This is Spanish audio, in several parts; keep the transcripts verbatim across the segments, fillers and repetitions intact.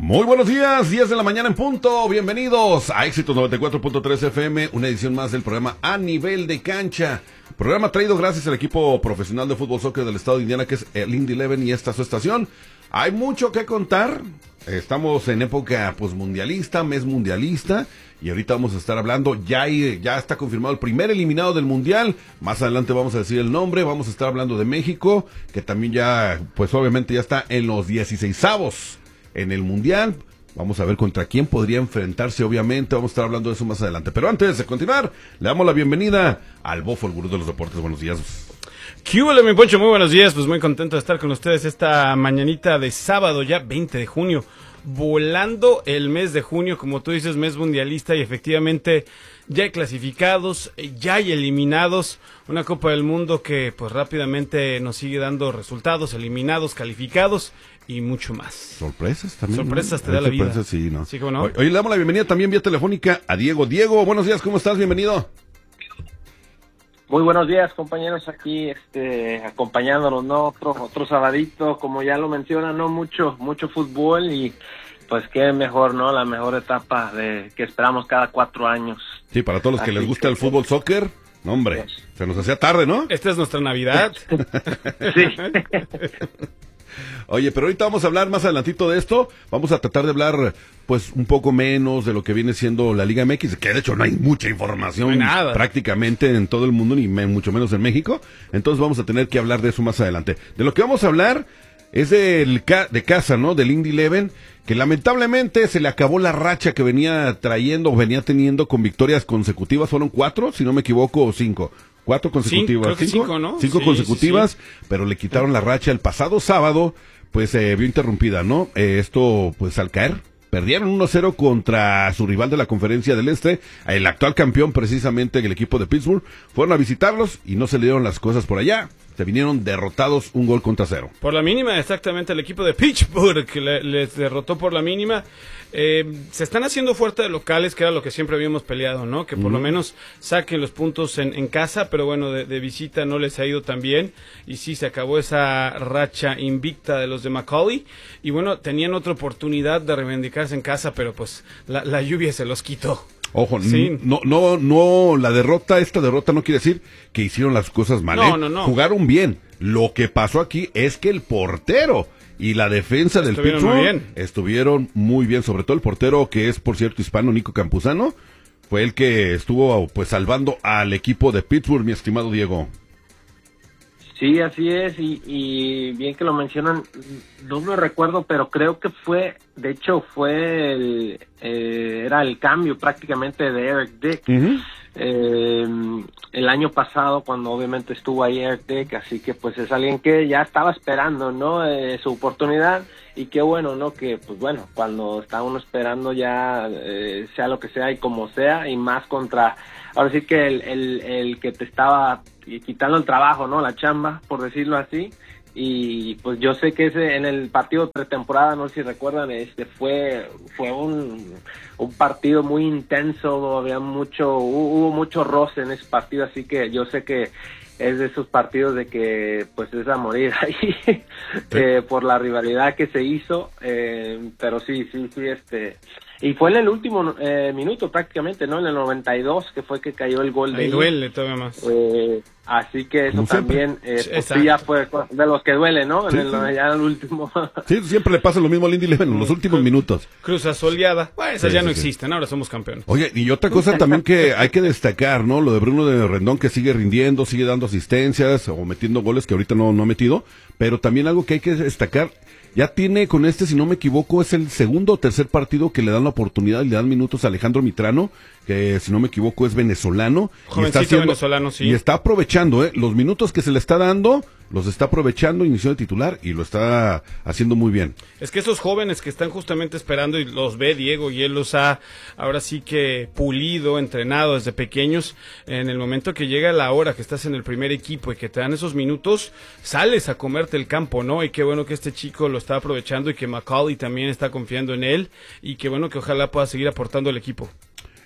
Muy buenos días, diez de la mañana en punto, bienvenidos a Éxitos noventa y cuatro punto tres F M, una edición más del programa A Nivel de Cancha, programa traído gracias al equipo profesional de fútbol soccer del estado de Indiana, que es el Indy Eleven, y esta es su estación. Hay mucho que contar, estamos en época pues mundialista, mes mundialista, y ahorita vamos a estar hablando, ya, hay, ya está confirmado el primer eliminado del mundial, más adelante vamos a decir el nombre, vamos a estar hablando de México, que también ya, pues obviamente ya está en los dieciseisavos en el mundial. Vamos a ver contra quién podría enfrentarse, obviamente, vamos a estar hablando de eso más adelante. Pero antes de continuar, le damos la bienvenida al Bofo, el gurú de los deportes. Buenos días. ¿Qué hubo, mi Poncho? Muy buenos días, pues muy contento de estar con ustedes esta mañanita de sábado, ya veinte de junio, volando el mes de junio, como tú dices, mes mundialista, y efectivamente ya hay clasificados, ya hay eliminados, una Copa del Mundo que pues rápidamente nos sigue dando resultados, eliminados, calificados y mucho más. Sorpresas también. Sorpresas, ¿no? te da la vida. Sorpresas, sí, ¿no? Sí, ¿cómo no? Hoy, hoy le damos la bienvenida también vía telefónica a Diego. Diego, buenos días, ¿cómo estás? Bienvenido. Muy buenos días, compañeros, aquí este acompañándonos, ¿no? Otro, otro sabadito, como ya lo mencionan, ¿no? Mucho, mucho fútbol, y pues qué mejor, ¿no? La mejor etapa de que esperamos cada cuatro años. Sí, para todos los que Así les gusta que, el fútbol soccer, no, hombre, pues, se nos hacía tarde, ¿no? Esta es nuestra Navidad. Sí. Oye, pero ahorita vamos a hablar más adelantito de esto, vamos a tratar de hablar pues un poco menos de lo que viene siendo la Liga M X, que de hecho no hay mucha información, no hay nada prácticamente en todo el mundo, ni me, mucho menos en México, entonces vamos a tener que hablar de eso más adelante. De lo que vamos a hablar es del ca- de casa, ¿no? Del Indy Eleven, que lamentablemente se le acabó la racha que venía trayendo, venía teniendo con victorias consecutivas, fueron cuatro, si no me equivoco, o cinco. Cuatro consecutivas, Cinco, cinco, cinco, ¿no? Cinco Sí, consecutivas, sí, sí. Pero le quitaron la racha el pasado sábado, pues se eh, vio interrumpida, ¿no? Eh, esto, pues al caer, perdieron uno cero contra su rival de la Conferencia del Este, el actual campeón precisamente, el equipo de Pittsburgh. Fueron a visitarlos y no se le dieron las cosas por allá. Se vinieron derrotados un gol contra cero. Por la mínima, exactamente, el equipo de Pittsburgh que le, les derrotó por la mínima. Eh, se están haciendo fuerte de locales, que era lo que siempre habíamos peleado, ¿no? Que por uh-huh. lo menos saquen los puntos en, en casa, pero bueno, de, de visita no les ha ido tan bien. Y sí, se acabó esa racha invicta de los de McCauley. Y bueno, tenían otra oportunidad de reivindicarse en casa, pero pues la, la lluvia se los quitó. Ojo, sí. no, no, no, la derrota, esta derrota no quiere decir que hicieron las cosas mal, no, ¿eh? no, no. Jugaron bien. Lo que pasó aquí es que el portero y la defensa del estuvieron Pittsburgh muy bien. estuvieron muy bien, sobre todo el portero, que es por cierto hispano, Nico Campuzano, fue el que estuvo pues salvando al equipo de Pittsburgh, mi estimado Diego. Sí, así es, y, y bien que lo mencionan, no lo recuerdo, pero creo que fue, de hecho fue el, eh, era el cambio prácticamente de Eric Dick. Uh-huh. Eh, el año pasado, cuando obviamente estuvo ahí Eric Dick, así que pues es alguien que ya estaba esperando, ¿no? Eh, su oportunidad, y qué bueno, ¿no? Que pues bueno, cuando está uno esperando ya, eh, sea lo que sea y como sea, y más contra, ahora sí que el, el, el que te estaba quitando el trabajo, ¿no? La chamba, por decirlo así. Y pues yo sé que ese en el partido de pretemporada, no sé si recuerdan, este fue fue un, un partido muy intenso, había mucho hubo mucho roce en ese partido, así que yo sé que es de esos partidos de que pues es a morir ahí eh, por la rivalidad que se hizo, eh, pero sí, sí, sí, este y fue en el último eh, minuto prácticamente, ¿no? En el noventa y dos, que fue que cayó el gol de ahí duele todavía más. Eh, así que eso también, eh, pues, sí, ya fue de los que duele, ¿no? Sí, en el, sí. Ya en el último. Sí, siempre le pasa lo mismo al Indy Eleven en los últimos minutos. Cruz asoleada. Bueno, esas sí, ya sí, no sí. existen, ahora somos campeones. Oye, y otra cosa también que hay que destacar, ¿no? Lo de Bruno de Rendón, que sigue rindiendo, sigue dando asistencias o metiendo goles que ahorita no, no ha metido, pero también algo que hay que destacar, ya tiene con este, si no me equivoco, es el segundo o tercer partido que le dan la oportunidad y le dan minutos a Alejandro Mitrano, que si no me equivoco es venezolano. Jovencito y está haciendo, venezolano, sí. Y está aprovechando, ¿eh? Los minutos que se le está dando, los está aprovechando, inició de titular y lo está haciendo muy bien. Es que esos jóvenes que están justamente esperando, y los ve Diego, y él los ha ahora sí que pulido, entrenado desde pequeños, en el momento que llega la hora que estás en el primer equipo y que te dan esos minutos, sales a comerte el campo, ¿no? Y qué bueno que este chico lo está aprovechando y que McCauley también está confiando en él, y qué bueno que ojalá pueda seguir aportando al equipo.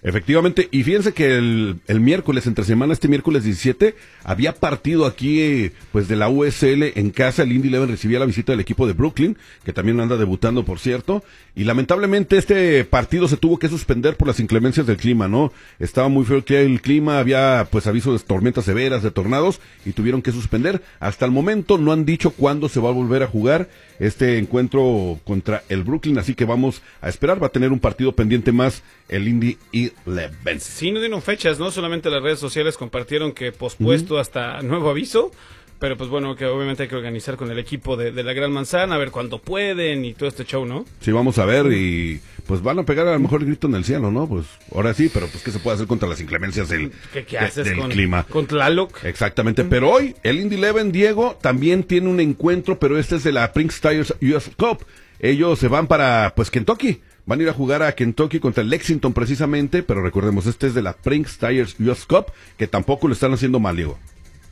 Efectivamente, y fíjense que el, el miércoles, entre semana, este miércoles diecisiete, había partido aquí, eh, pues de la U S L en casa. El Indy Eleven recibía la visita del equipo de Brooklyn, que también anda debutando, por cierto, y lamentablemente este partido se tuvo que suspender por las inclemencias del clima, ¿no? Estaba muy feo el clima, había pues avisos de tormentas severas, de tornados, y tuvieron que suspender. Hasta el momento no han dicho cuándo se va a volver a jugar este encuentro contra el Brooklyn, así que vamos a esperar. Va a tener un partido pendiente más el Indy Eleven. Sí, no dieron fechas, ¿no? Solamente las redes sociales compartieron que pospuesto uh-huh. hasta nuevo aviso, pero pues bueno, que obviamente hay que organizar con el equipo de, de la Gran Manzana, a ver cuándo pueden y todo este show, ¿no? Sí, vamos a ver, y pues van a pegar a lo mejor el grito en el cielo, ¿no? Pues ahora sí, pero pues ¿qué se puede hacer contra las inclemencias del, ¿Qué, qué haces de, del con, clima? Con Tlaloc. Exactamente, pero hoy el Indy Eleven, Diego, también tiene un encuentro, pero este es de la Brinks Tires U S Cup. Ellos se van para, pues, Kentucky. Van a ir a jugar a Kentucky contra el Lexington precisamente, pero recordemos, este es de la Brinks Tires U S Cup, que tampoco lo están haciendo mal, Diego.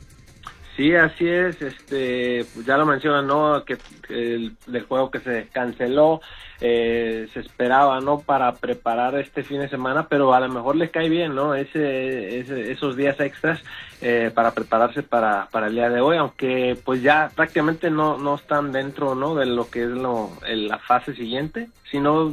Sí, así es, este, pues ya lo mencionan, ¿no? Que el del juego que se canceló, eh, se esperaba, ¿no? Para preparar este fin de semana, pero a lo mejor les cae bien, ¿no? Ese, ese esos días extras eh, para prepararse para, para el día de hoy, aunque pues ya prácticamente no, no están dentro, ¿no? De lo que es lo, en la fase siguiente, sino,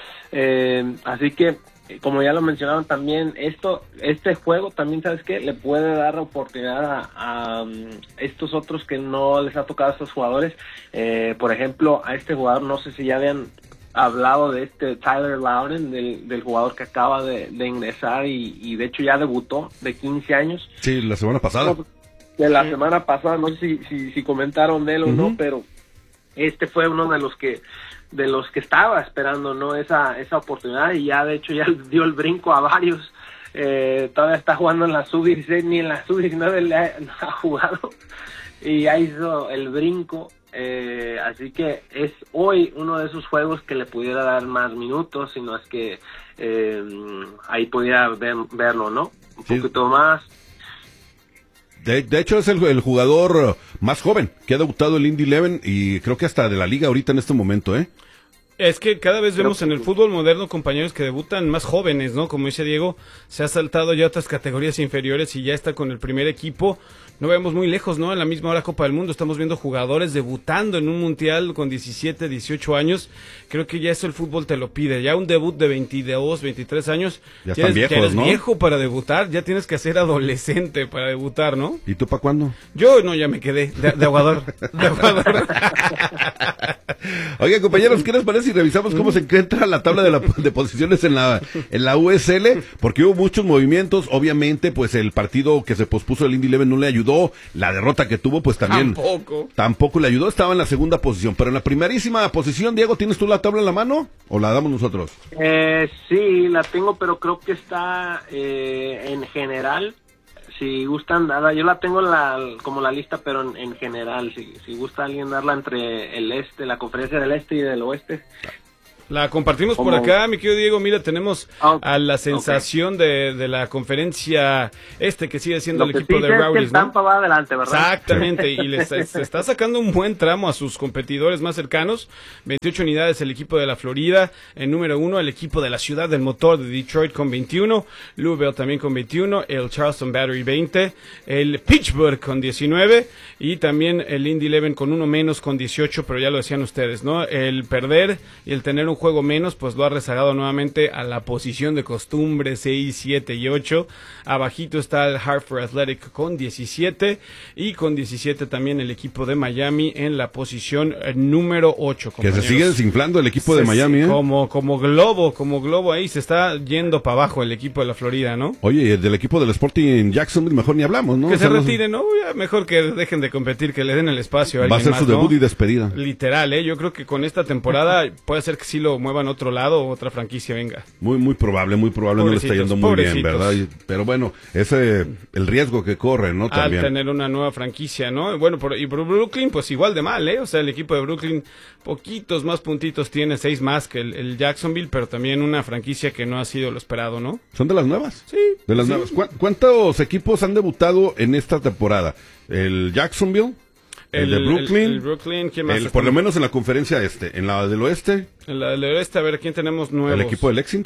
eh, así que como ya lo mencionaron también, esto, este juego también, ¿sabes qué? Le puede dar oportunidad a, a estos otros que no les ha tocado a estos jugadores. Eh, por ejemplo, a este jugador, no sé si ya habían hablado de este Tyler Loudon, del, del jugador que acaba de, de ingresar y, y de hecho ya debutó, de quince años. Sí, la semana pasada. De la semana pasada, no sé si, si, si comentaron de él o uh-huh. no, pero este fue uno de los que de los que estaba esperando, no esa esa oportunidad, y ya de hecho ya dio el brinco a varios. Eh, todavía está jugando en la sub dieciséis, ni en la sub diecinueve le ha, no ha jugado, y ya hizo el brinco, eh, así que es hoy uno de esos juegos que le pudiera dar más minutos, sino es que eh, ahí pudiera ver, verlo, ¿no? Un sí. poquito más. De, de hecho es el, el jugador más joven que ha debutado el Indy Eleven, y creo que hasta de la liga ahorita en este momento, ¿eh? Es que cada vez vemos en el fútbol moderno compañeros que debutan más jóvenes, ¿no? Como dice Diego, se ha saltado ya otras categorías inferiores y ya está con el primer equipo. No vemos muy lejos, ¿no? En la misma hora Copa del Mundo estamos viendo jugadores debutando en un mundial con diecisiete, dieciocho años. Creo que ya eso el fútbol te lo pide. Ya un debut de veintidós, veintitrés años. Ya están viejos, ya eres ¿no? viejo para debutar, ya tienes que ser adolescente para debutar, ¿no? ¿Y tú para cuándo? Yo no, ya me quedé de, de aguador. De aguador. Oigan, compañeros, ¿qué les parece si revisamos cómo se encuentra la tabla de, la, de posiciones en la en la U S L? Porque hubo muchos movimientos. Obviamente, pues el partido que se pospuso el Indy Eleven no le ayudó. La derrota que tuvo, pues también tampoco. tampoco le ayudó. Estaba en la segunda posición, pero en la primerísima posición, Diego, ¿tienes tú la tabla en la mano o la damos nosotros? Eh, sí, la tengo, pero creo que está eh, en general. Si gustan, nada, yo la tengo en la, como la lista, pero en, en general, si, si gusta alguien darla entre el este, la conferencia del este y del oeste. La compartimos por acá, mi querido Diego. Mira, tenemos oh, a la sensación okay. de, de la conferencia este que sigue siendo Lo el que equipo sí de que Rowdies, es que el Tampa ¿no? va adelante, ¿verdad? Exactamente, y les, se está sacando un buen tramo a sus competidores más cercanos. veintiocho unidades el equipo de la Florida, en número uno el equipo de la ciudad del motor de Detroit con veintiuno, Louisville también con veintiuno, el Charleston Battery veinte, el Pittsburgh con diecinueve y también el Indy Eleven con uno menos con dieciocho, pero ya lo decían ustedes, ¿no? El perder y el tener un juego menos, pues lo ha rezagado nuevamente a la posición de costumbre, seis, siete y ocho. Abajito está el Hartford Athletic con diecisiete y con diecisiete también el equipo de Miami en la posición número ocho. Que se sigue desinflando el equipo se, de Miami, ¿eh? Como, como globo, como globo ahí se está yendo para abajo el equipo de la Florida, ¿no? Oye, y el del equipo del Sporting Jacksonville mejor ni hablamos, ¿no? Que o sea, se retire, ¿no? Ya mejor que dejen de competir, que le den el espacio a alguien va a ser más, su debut ¿no? y despedida. Literal, ¿eh? Yo creo que con esta temporada puede ser que sí lo muevan a otro lado o otra franquicia venga. Muy, muy probable, muy probable, no le está yendo muy pobrecitos. bien, ¿verdad? Y, pero bueno, ese, el riesgo que corre, ¿no? También. Al tener una nueva franquicia, ¿no? Bueno, por, y por Brooklyn, pues igual de mal, ¿eh? O sea, el equipo de Brooklyn, poquitos más puntitos tiene, seis más que el, el Jacksonville, pero también una franquicia que no ha sido lo esperado, ¿no? ¿Son de las nuevas? Sí. De las sí. nuevas. ¿Cu- ¿Cuántos equipos han debutado en esta temporada? El Jacksonville, el, el de Brooklyn, el, el Brooklyn, ¿quién más? El, por lo menos en la conferencia este, en la del oeste. En la del oeste, a ver, ¿quién tenemos nuevos? El equipo de Lexington.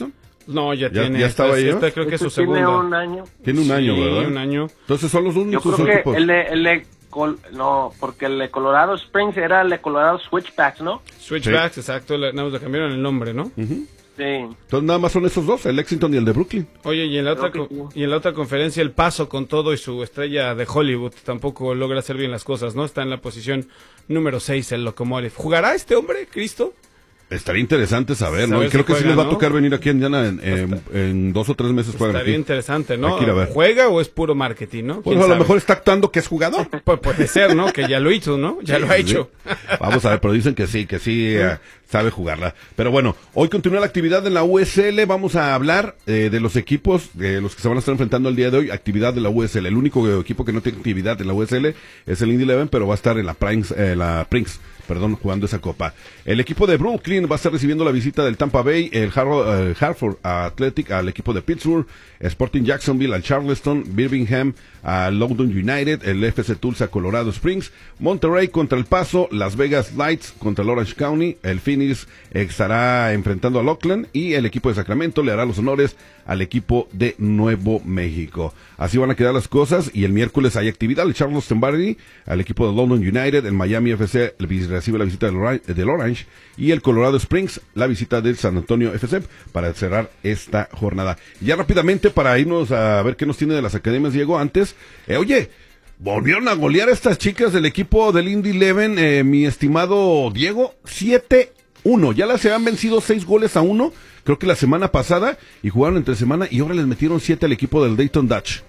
No, ya, ¿Ya, tiene. ya estaba ahí, ¿no? Esta creo que es su Tiene segunda. un año. Tiene un año, Sí, ¿verdad? un año. Entonces son los Yo únicos creo que equipos. el de, el de Col- no, porque el de Colorado Springs era el de Colorado Switchbacks, ¿no? Switchbacks, sí. Exacto, le, nada más le cambiaron el nombre, ¿no? Uh-huh. Sí. Entonces nada más son esos dos, el Lexington y el de Brooklyn. Oye, y en la otra Creo que co- sí. y en la otra conferencia el Paso con todo y su estrella de Hollywood tampoco logra hacer bien las cosas, ¿no? Está en la posición número seis el Locomotive. ¿Jugará este hombre, Cristo? Estaría interesante saber, ¿no? Saber Y creo si que sí juega, les va a ¿no? tocar venir aquí a Indiana en, en, en dos o tres meses juegan Estaría aquí. interesante, ¿no? Hay que ir a ver. ¿Juega o es puro marketing, no? Pues ¿Quién a lo sabe? mejor está actuando que es jugador. Pu- puede ser, ¿no? Que ya lo hizo, ¿no? Ya lo ha Sí. hecho. Vamos a ver, pero dicen que sí, que sí eh, sabe jugarla. Pero bueno, hoy continúa la actividad en la U S L. Vamos a hablar eh, de los equipos, de los que se van a estar enfrentando el día de hoy. Actividad de la U S L. El único equipo que no tiene actividad en la U S L es el Indy Eleven, pero va a estar en la Prince, eh, la Prince, perdón, jugando esa copa. El equipo de Brooklyn va a estar recibiendo la visita del Tampa Bay, el Har- eh, Hartford Athletic al equipo de Pittsburgh, Sporting Jacksonville al Charleston, Birmingham al London United, el F C Tulsa Colorado Springs, Monterrey contra El Paso, Las Vegas Lights contra el Orange County, el Phoenix estará enfrentando al Oakland y el equipo de Sacramento le hará los honores al equipo de Nuevo México. Así van a quedar las cosas y el miércoles hay actividad. El Charleston Battery al equipo de London United, el Miami F C recibe la visita del, Ora- del Orange y el Colorado Springs la visita del San Antonio F C para cerrar esta jornada. Ya rápidamente para irnos a ver qué nos tiene de las academias, Diego, antes, eh, oye, volvieron a golear a estas chicas del equipo del Indy Eleven, eh, mi estimado Diego, siete uno, ya las habían vencido seis goles a uno, creo que la semana pasada, y jugaron entre semana, y ahora les metieron siete al equipo del Dayton Dutch.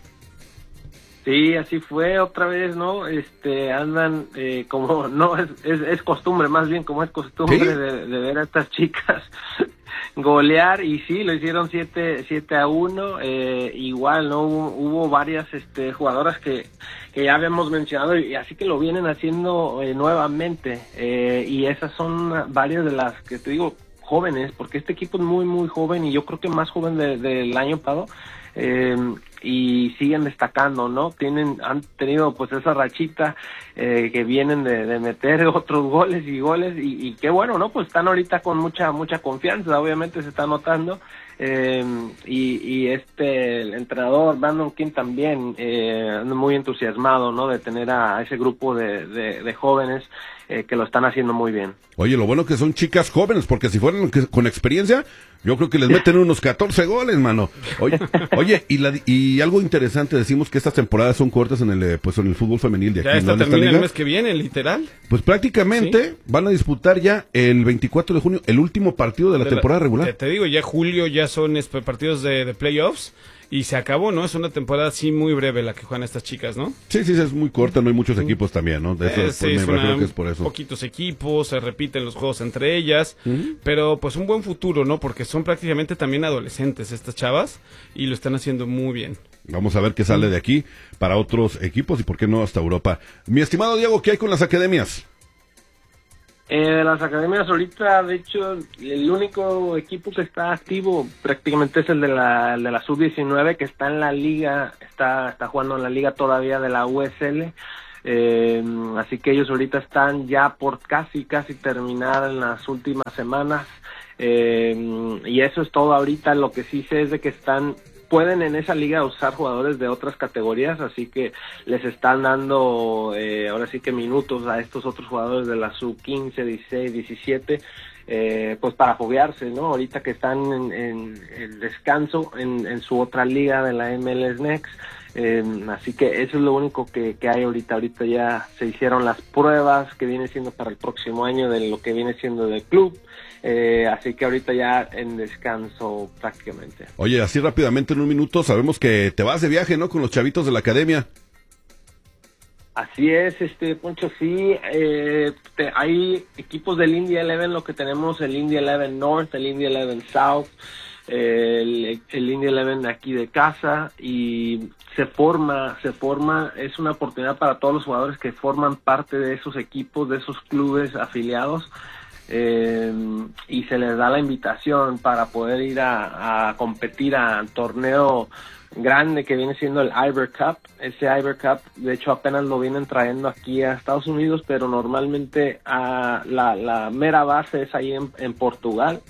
Sí, así fue otra vez, ¿no? Este, andan eh, como, no, es, es, es costumbre, más bien como es costumbre ¿Sí? de, de ver a estas chicas golear, y sí, lo hicieron siete a uno, eh, igual, ¿no? Hubo, hubo varias este, jugadoras que, que ya habíamos mencionado, y así que lo vienen haciendo eh, nuevamente, eh, y esas son varias de las que te digo, jóvenes, porque este equipo es muy, muy joven, y yo creo que más joven de, del año pasado, eh, y siguen destacando, ¿no? Tienen, han tenido pues esa rachita eh, que vienen de, de meter otros goles y goles y, y qué bueno, ¿no? Pues están ahorita con mucha mucha confianza, obviamente se está notando eh, y, y este el entrenador Brandon King también eh, muy entusiasmado, ¿no? De tener a, a ese grupo de, de, de jóvenes eh, que lo están haciendo muy bien. Oye, lo bueno que son chicas jóvenes, porque si fueran que- con experiencia, yo creo que les meten unos catorce goles, mano. Oye, oye y, la, y algo interesante, decimos que estas temporadas son cortas en el eh, pues en el fútbol femenil de aquí, Ya ¿no? está, En esta termina el liga. mes que viene, literal. Pues prácticamente van a disputar ya el veinticuatro de junio el último partido de la De temporada Te, regular. te digo, ya julio ya son esp- partidos de, de playoffs y se acabó, ¿no? Es una temporada así muy breve la que juegan estas chicas, ¿no? Sí, sí, es muy corta, no hay muchos equipos también, ¿no? De eso, Eh, pues, sí, me es imagino una- que es por eso. poquitos equipos, se repiten los juegos entre ellas, Ujú. pero pues un buen futuro, ¿no? Porque son prácticamente también adolescentes estas chavas y lo están haciendo muy bien. Vamos a ver qué sale de aquí para otros equipos y por qué no hasta Europa. Mi estimado Diego, ¿qué hay con las academias? Eh, las academias ahorita, de hecho, el único equipo que está activo prácticamente es el de la, el de la sub diecinueve, que está en la liga, está, está jugando en la liga todavía de la U S L. Eh, así que ellos ahorita están ya por casi, casi terminar en las últimas semanas. Eh, y eso es todo ahorita. Lo que sí sé es de que están pueden en esa liga usar jugadores de otras categorías, así que les están dando eh, ahora sí que minutos a estos otros jugadores de la sub quince, dieciséis, diecisiete, eh, pues para foguearse, ¿no? Ahorita que están en, en, en descanso en, en su otra liga de la M L S Next, eh, así que eso es lo único que, que hay ahorita. Ahorita ya se hicieron las pruebas que viene siendo para el próximo año de lo que viene siendo del club. Eh, así que ahorita ya en descanso prácticamente. Oye, así rápidamente en un minuto, sabemos que te vas de viaje, ¿no? Con los chavitos de la academia. Así es, este Poncho, sí, eh, te, hay equipos del Indy Eleven, lo que tenemos el Indy Eleven North, el Indy Eleven South, eh, el, el Indy Eleven aquí de casa, y se forma, se forma, es una oportunidad para todos los jugadores que forman parte de esos equipos, de esos clubes afiliados. Eh, y se les da la invitación para poder ir a, a competir al torneo grande que viene siendo el Iber Cup. Ese Iber Cup, de hecho, apenas lo vienen trayendo aquí a Estados Unidos, pero normalmente a la, la mera base es ahí en, en Portugal.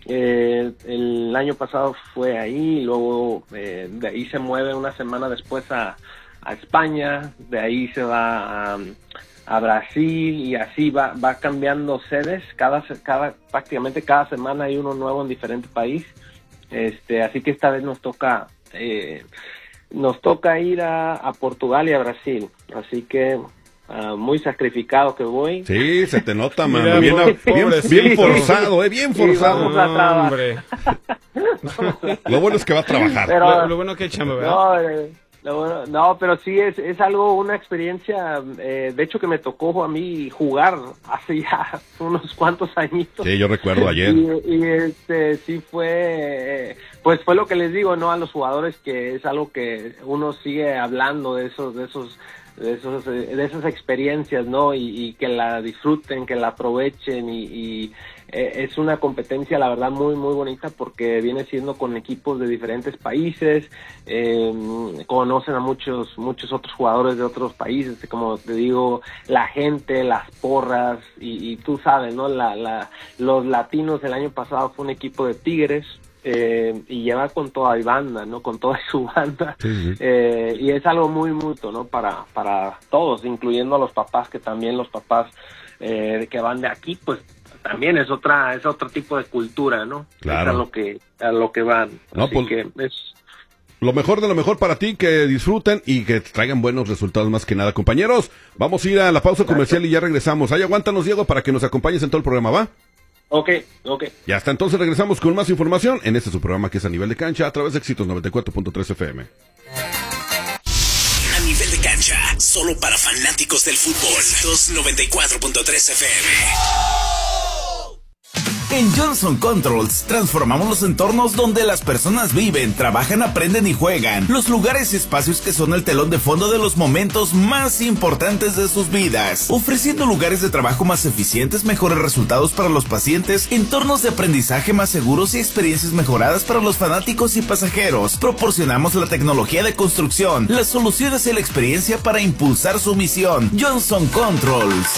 Eh, el año pasado fue ahí, luego eh, de ahí se mueve una semana después a, a España, de ahí se va a, a Brasil y así va va cambiando sedes, cada cada prácticamente cada semana hay uno nuevo en diferente país. Este, así que esta vez nos toca eh, nos toca ir a, a Portugal y a Brasil, así que Uh, muy sacrificado que voy. Sí, se te nota, mano. Mira, Bien, bien, pobre, bien sí. forzado, eh, bien Sí, forzado. vamos a trabajar. Hombre. Lo bueno es que va a trabajar. Pero, Lo, lo bueno que chamba, ¿verdad? no, eh, lo bueno- no, pero sí es, es algo, una experiencia, eh, de hecho que me tocó a mí jugar hace ya unos cuantos añitos. Sí, yo recuerdo ayer. Y, y, este sí fue, eh, pues fue lo que les digo, ¿no? A los jugadores, que es algo que uno sigue hablando de esos, de esos, de esos, de esas experiencias, ¿no? Y, y que la disfruten, que la aprovechen y, y eh, es una competencia, la verdad, muy, muy bonita, porque viene siendo con equipos de diferentes países, eh, conocen a muchos, muchos otros jugadores de otros países, como te digo, la gente, las porras, y, y tú sabes, ¿no? La, la, los latinos el año pasado fue un equipo de Tigres, Eh, y lleva con toda banda, ¿no? Con toda su banda. Sí, sí. Eh, y es algo muy mutuo, ¿no? Para, para todos, incluyendo a los papás, que también los papás eh, que van de aquí, pues también es otra, es otro tipo de cultura, ¿no? Claro. Es a lo que, a lo que van. No, Así pues, que es... Lo mejor de lo mejor para ti, que disfruten y que traigan buenos resultados más que nada. Compañeros, vamos a ir a la pausa comercial y ya regresamos. Ahí aguántanos, Diego, para que nos acompañes en todo el programa, ¿va? Ok, ok. Ya está, entonces regresamos con más información en este su programa, que es A Nivel de Cancha, a través de Éxitos noventa y cuatro punto tres F M. A Nivel de Cancha, solo para fanáticos del fútbol. Éxitos noventa y cuatro punto tres F M. En Johnson Controls transformamos los entornos donde las personas viven, trabajan, aprenden y juegan. Los lugares y espacios que son el telón de fondo de los momentos más importantes de sus vidas. Ofreciendo lugares de trabajo más eficientes, mejores resultados para los pacientes, entornos de aprendizaje más seguros y experiencias mejoradas para los fanáticos y pasajeros. Proporcionamos la tecnología de construcción, las soluciones y la experiencia para impulsar su misión. Johnson Controls.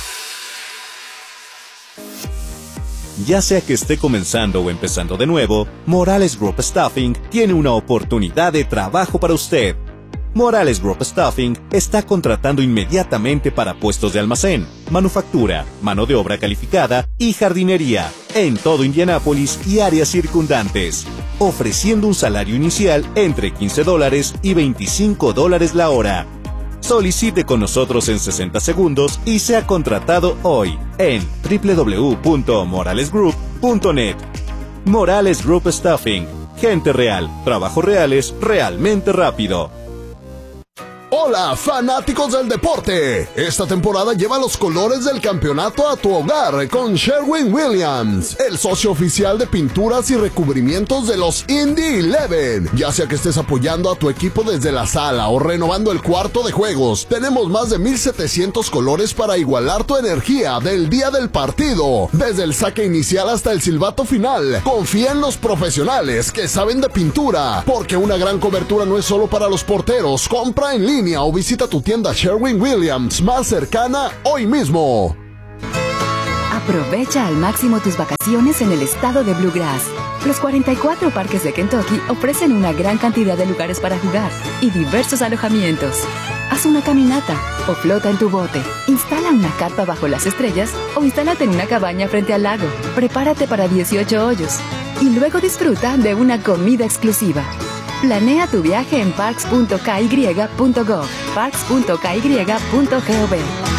Ya sea que esté comenzando o empezando de nuevo, Morales Group Staffing tiene una oportunidad de trabajo para usted. Morales Group Staffing está contratando inmediatamente para puestos de almacén, manufactura, mano de obra calificada y jardinería en todo Indianápolis y áreas circundantes, ofreciendo un salario inicial entre quince dólares y veinticinco dólares la hora. Solicite con nosotros en sesenta segundos y sea contratado hoy en doble u doble u doble u punto morales group punto net. Morales Group Staffing. Gente real, trabajos reales, realmente rápido. Hola, fanáticos del deporte. Esta temporada lleva los colores del campeonato a tu hogar con Sherwin-Williams, el socio oficial de pinturas y recubrimientos de los Indy once. Ya sea que estés apoyando a tu equipo desde la sala o renovando el cuarto de juegos, tenemos más de mil setecientos colores para igualar tu energía del día del partido. Desde el saque inicial hasta el silbato final, confía en los profesionales que saben de pintura, porque una gran cobertura no es solo para los porteros. Compra en línea o visita tu tienda Sherwin-Williams más cercana hoy mismo. Aprovecha al máximo tus vacaciones en el estado de Bluegrass. Los cuarenta y cuatro parques de Kentucky ofrecen una gran cantidad de lugares para jugar y diversos alojamientos. Haz una caminata o flota en tu bote. Instala una carpa bajo las estrellas o instálate en una cabaña frente al lago. Prepárate para dieciocho hoyos y luego disfruta de una comida exclusiva. Planea tu viaje en parks punto k y punto gov, parks punto k y punto gov.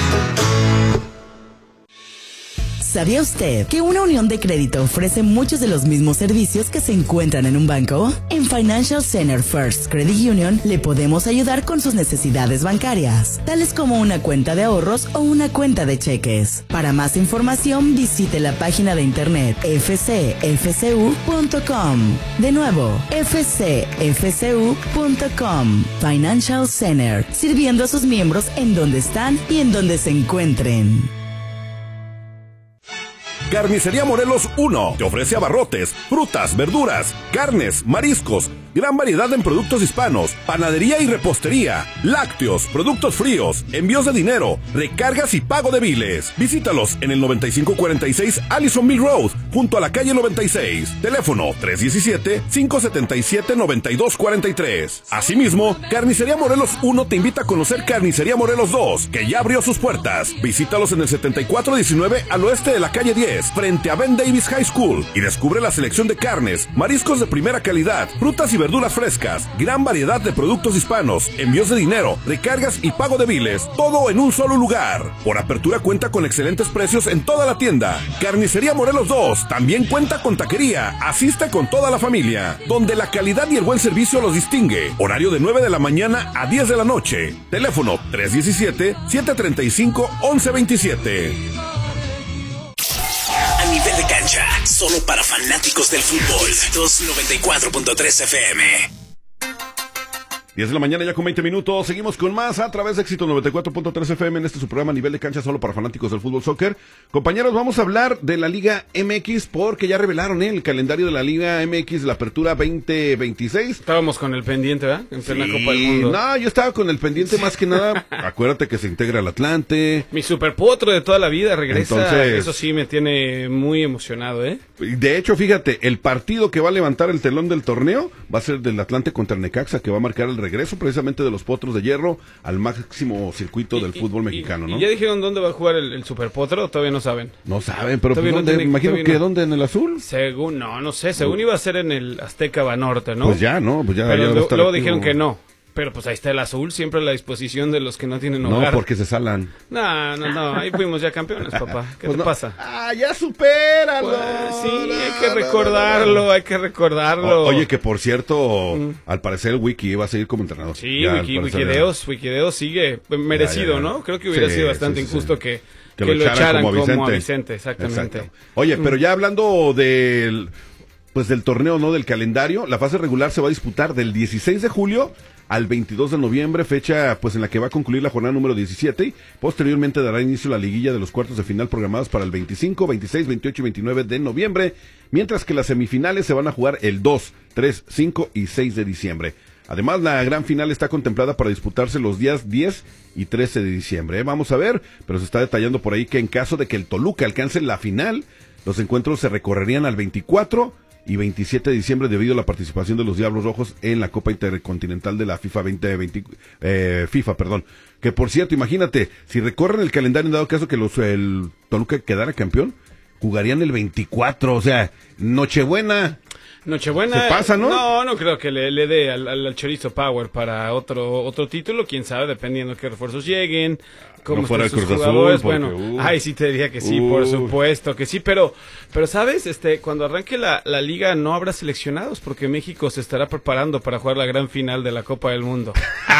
¿Sabía usted que una unión de crédito ofrece muchos de los mismos servicios que se encuentran en un banco? En Financial Center First Credit Union le podemos ayudar con sus necesidades bancarias, tales como una cuenta de ahorros o una cuenta de cheques. Para más información, visite la página de internet f c f c u punto com. De nuevo, f c f c u punto com. Financial Center, sirviendo a sus miembros en donde están y en donde se encuentren. Carnicería Morelos uno te ofrece abarrotes, frutas, verduras, carnes, mariscos, gran variedad en productos hispanos, panadería y repostería, lácteos, productos fríos, envíos de dinero, recargas y pago de biles. Visítalos en el noventa y cinco cuarenta y seis Allison Mill Road, junto a la calle noventa y seis. Teléfono tres diecisiete, cinco setenta y siete, noventa y dos cuarenta y tres. Asimismo, Carnicería Morelos uno te invita a conocer Carnicería Morelos dos, que ya abrió sus puertas. Visítalos en el setenta y cuatro diecinueve al oeste de la calle diez, frente a Ben Davis High School, y descubre la selección de carnes, mariscos de primera calidad, frutas y verduras frescas, gran variedad de productos hispanos, envíos de dinero, recargas y pago de biles, todo en un solo lugar. Por apertura cuenta con excelentes precios en toda la tienda. Carnicería Morelos dos también cuenta con taquería. Asiste con toda la familia, donde la calidad y el buen servicio los distingue. Horario de nueve de la mañana a diez de la noche. Teléfono tres diecisiete, siete treinta y cinco, once veintisiete. A nivel de cancha, solo para fanáticos del fútbol. doscientos noventa y cuatro punto tres F M. diez de la mañana ya con veinte minutos, seguimos con más a través de Éxito noventa y cuatro punto tres F M en este su programa a nivel de cancha solo para fanáticos del fútbol soccer. Compañeros, vamos a hablar de la Liga M X porque ya revelaron ¿eh? el calendario de la Liga M X de la Apertura veinte veintiséis. Estábamos con el pendiente, ¿verdad? En plena Sí, Copa del Mundo. no, yo estaba con el pendiente más que nada. Acuérdate que se integra el Atlante. Mi superpotro de toda la vida regresa. Entonces, eso sí me tiene muy emocionado, ¿eh? De hecho, fíjate, el partido que va a levantar el telón del torneo va a ser del Atlante contra el Necaxa, que va a marcar el regreso precisamente de los Potros de Hierro al máximo circuito del Y- fútbol y- mexicano, y, ¿no? ¿Y ya dijeron dónde va a jugar el, el superpotro o todavía no saben? No saben, pero pues, Todavía no ¿dónde? tiene- Me imagino todavía que no. ¿dónde? ¿En el azul? Según, no, no sé, según iba a ser en el Azteca Banorte, ¿no? Pues ya, ¿no? Pues ya, Pero ya va a luego, estar luego activo. dijeron que no. Pero pues ahí está el azul, siempre a la disposición de los que no tienen No, hogar. porque se salan. No, no, no, ahí fuimos ya campeones, papá. ¿Qué Pues te no. pasa? Ah, ya supéralo. Pues, sí, No, hay que no, recordarlo, no, no. hay que recordarlo. O- oye, que por cierto, al parecer el Wiki va a seguir como entrenador. Sí, Ya, al Wiki, parecer, Wikideos, Wikideos sigue merecido, ya, ya. ¿no? Creo que hubiera Sí, sido bastante sí, sí, injusto sí. que, Que que lo lo echaran echaran como a como, a Vicente. Vicente, exactamente. Exacto. Oye, pero ya hablando del pues del torneo, no del calendario, la fase regular se va a disputar del dieciséis de julio al veintidós de noviembre, fecha pues en la que va a concluir la jornada número diecisiete y posteriormente dará inicio la liguilla de los cuartos de final programados para el veinticinco, veintiséis, veintiocho y veintinueve de noviembre, mientras que las semifinales se van a jugar el dos, tres, cinco y seis de diciembre. Además, la gran final está contemplada para disputarse los días diez y trece de diciembre. ¿eh? Vamos a ver, pero se está detallando por ahí que en caso de que el Toluca alcance la final, los encuentros se recorrerían al veinticuatro y veintisiete de diciembre debido a la participación de los Diablos Rojos en la Copa Intercontinental de la FIFA veinte veinte, eh, FIFA, perdón. Que por cierto, imagínate, si recorren el calendario en dado caso que los el Toluca quedara campeón, jugarían el veinticuatro, o sea, Nochebuena. Nochebuena. Se pasa, ¿no? No, no creo que le, le dé al, al, al Chorizo Power para otro otro título, quién sabe, dependiendo qué refuerzos lleguen, cómo No fuera estén el sus Cruz Azul, jugadores. porque, Bueno, uh. ay, sí te diría que sí, Uh. por supuesto que sí, pero pero sabes, este, cuando arranque la, la liga no habrá seleccionados porque México se estará preparando para jugar la gran final de la Copa del Mundo.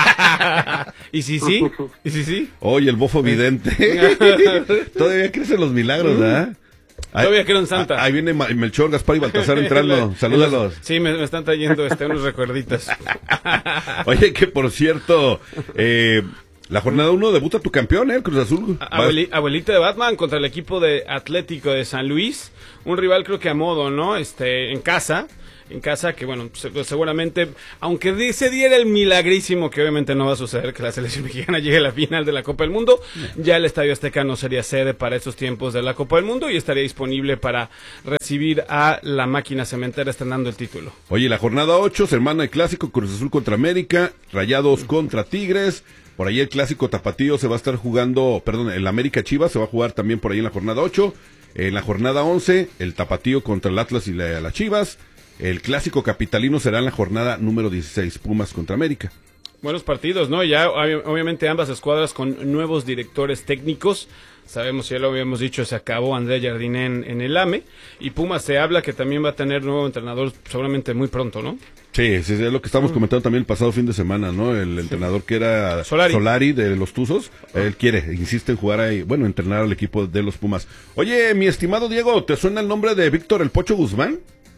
¿Y si sí? ¿Y si sí? Oye, el bofo vidente. Todavía crecen los milagros, ¿verdad? Ahí- Todavía creo en Santa. Ahí viene Ma- Melchor, Gaspar y Baltasar entrando. Salúdalos. Sí, me, me están trayendo este, unos recuerditos. Oye, que por cierto, eh, la jornada uno debuta tu campeón, ¿eh? El Cruz Azul. Abueli- abuelita de Batman contra el equipo de Atlético de San Luis, un rival creo que a modo, ¿no? Este, en casa, en casa que bueno, se- seguramente, aunque de- se diera el milagrísimo que obviamente no va a suceder que la selección mexicana llegue a la final de la Copa del Mundo, ya el Estadio Azteca no sería sede para estos tiempos de la Copa del Mundo y estaría disponible para recibir a la máquina cementera estrenando el título. Oye, la jornada ocho, se hermana el clásico Cruz Azul contra América, Rayados contra Tigres. Por ahí el clásico tapatío se va a estar jugando, perdón, el América Chivas se va a jugar también por ahí en la jornada ocho. En la jornada once, el tapatío contra el Atlas y la, las Chivas. El clásico capitalino será en la jornada número dieciséis, Pumas contra América. Buenos partidos, ¿no? Ya ob- obviamente ambas escuadras con nuevos directores técnicos. Sabemos, ya lo habíamos dicho, se acabó André Jardiné en, en el A M E. Y Pumas se habla que también va a tener nuevo entrenador seguramente muy pronto, ¿no? Sí, sí, es lo que estábamos comentando también el pasado fin de semana, ¿no? El entrenador que era Solari. de los Tuzos, él quiere, insiste en jugar ahí, bueno, entrenar al equipo de los Pumas. Oye, mi estimado Diego, ¿te suena el nombre de Víctor El Pocho Guzmán?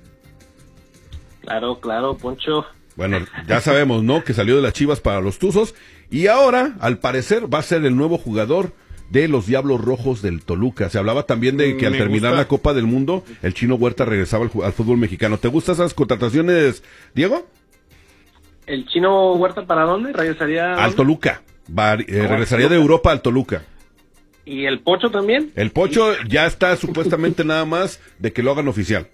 Claro, claro, Poncho. Bueno, ya sabemos, ¿no? Que salió de las Chivas para los Tuzos y ahora, al parecer, va a ser el nuevo jugador de los Diablos Rojos del Toluca. Se hablaba también de que al Me terminar gusta. la Copa del Mundo, el Chino Huerta regresaba al, ju- al fútbol mexicano. ¿Te gustan esas contrataciones, Diego? ¿El Chino Huerta para dónde? ¿Regresaría? Al Toluca. Va, eh, regresaría de Europa al Toluca. ¿Y el Pocho también? El Pocho ya está supuestamente nada más de que lo hagan oficial.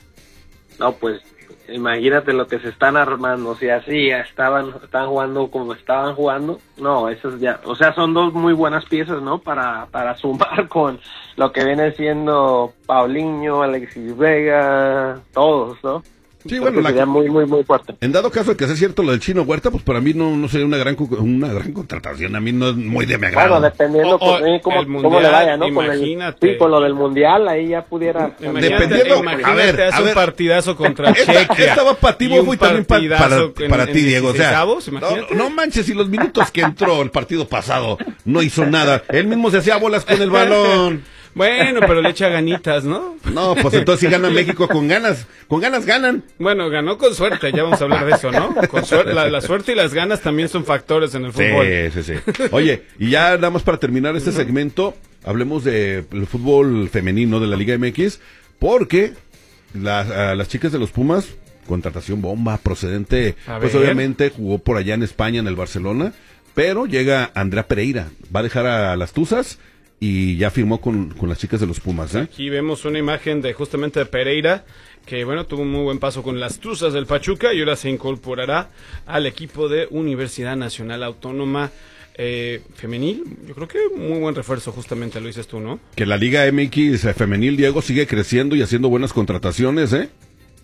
No, pues imagínate lo que se están armando. O sea, sí, ya estaban, estaban jugando como estaban jugando. No, esos ya, o sea, son dos muy buenas piezas, ¿no? Para, para sumar con lo que viene siendo Paulinho, Alexis Vega, todos, ¿no? Sí, bueno, sería la, muy, muy, muy fuerte. En dado caso de que sea cierto lo del Chino Huerta, pues para mí no, no sería una gran una gran contratación. A mí no es muy de mi agrado. Bueno, dependiendo O- o con- eh, cómo, el cómo le vaya, ¿no? Imagínate. Con el, sí, con lo del mundial, ahí ya pudiera... Imagínate, Dependiendo- imagínate, a ver, hace a ver. un partidazo contra Esta, Chequia. esta va para ti, y un Bofo, y también pa- para, partidazo en- para en ti, Diego. O sea, dieciseisavos, no, imagínate. no manches, si los minutos que entró el partido pasado no hizo nada. Él mismo se hacía bolas con el balón. Bueno, pero le echa ganitas, ¿no? No, pues entonces si gana México con ganas. Con ganas ganan. Bueno, ganó con suerte, ya vamos a hablar de eso, ¿no? Con suerte, la, la suerte y las ganas también son factores en el fútbol. Sí, sí, sí. Oye, y ya nada más para terminar este segmento, hablemos del fútbol femenino de la Liga M X, porque las, a las chicas de los Pumas, contratación bomba, procedente, A pues ver. obviamente jugó por allá en España, en el Barcelona, pero llega Andrea Pereira, va a dejar a las Tuzas y ya firmó con, con las chicas de los Pumas, ¿eh? Aquí vemos una imagen de justamente de Pereira, que bueno, tuvo un muy buen paso con las Tuzas del Pachuca y ahora se incorporará al equipo de Universidad Nacional Autónoma eh, Femenil. Yo creo que muy buen refuerzo, justamente lo dices tú, ¿no? Que la Liga M X femenil, Diego, sigue creciendo y haciendo buenas contrataciones, ¿eh?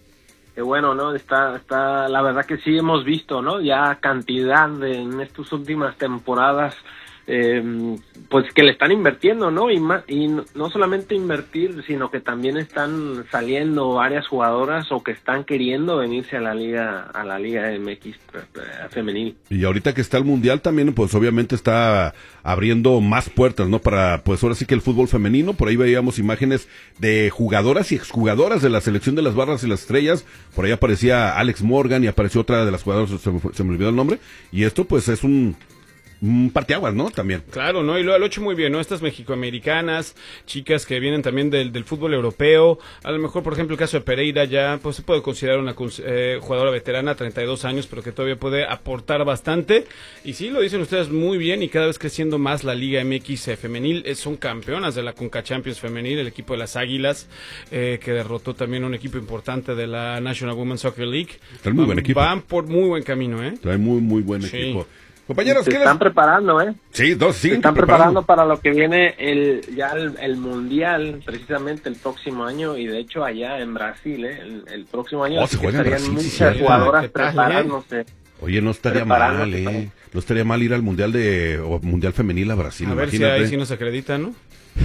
Que bueno, ¿no? Está, está, la verdad que sí hemos visto, ¿no? Ya cantidad de, en estas últimas temporadas, eh, pues que le están invirtiendo, ¿no? Y, ma- y no, no solamente invertir, sino que también están saliendo varias jugadoras o que están queriendo venirse a la liga, a la Liga M X eh, femenil. Y ahorita que está el Mundial también, pues obviamente está abriendo más puertas, ¿no? Para, pues ahora sí que el fútbol femenino, por ahí veíamos imágenes de jugadoras y exjugadoras de la selección de las Barras y las Estrellas, por ahí aparecía Alex Morgan y apareció otra de las jugadoras, se me, fue- se me olvidó el nombre, y esto pues es un, un parteaguas, ¿no? También. Claro, ¿no? Y lo, lo ha hecho muy bien, ¿no? Estas mexicoamericanas, chicas que vienen también del, del fútbol europeo. A lo mejor, por ejemplo, el caso de Pereira ya, pues se puede considerar una cons- eh, jugadora veterana, treinta y dos años, pero que todavía puede aportar bastante. Y sí, lo dicen ustedes muy bien y cada vez creciendo más la Liga M X eh, femenil. Eh, son campeonas de la Conca Champions femenil, el equipo de las Águilas, eh, que derrotó también a un equipo importante de la National Women's Soccer League. Está muy Van- buen equipo. Van por muy buen camino, ¿eh? Trae muy, muy buen Sí. equipo. Compañeros, Se ¿qué están les... preparando, ¿eh? Sí, dos, Se siguen están preparando para lo que viene el ya el, el mundial precisamente el próximo año y de hecho allá en Brasil, ¿eh? el, el próximo año Oh, así se que juega en estarían Brasil, sí, muchas sí. jugadoras ¿Qué tal, eh? preparándose. Oye, no estaría Preparándose mal, para- ¿eh? No estaría mal ir al Mundial de, o Mundial Femenil a Brasil, A ver si imagínate. ahí sí nos acredita, ¿no?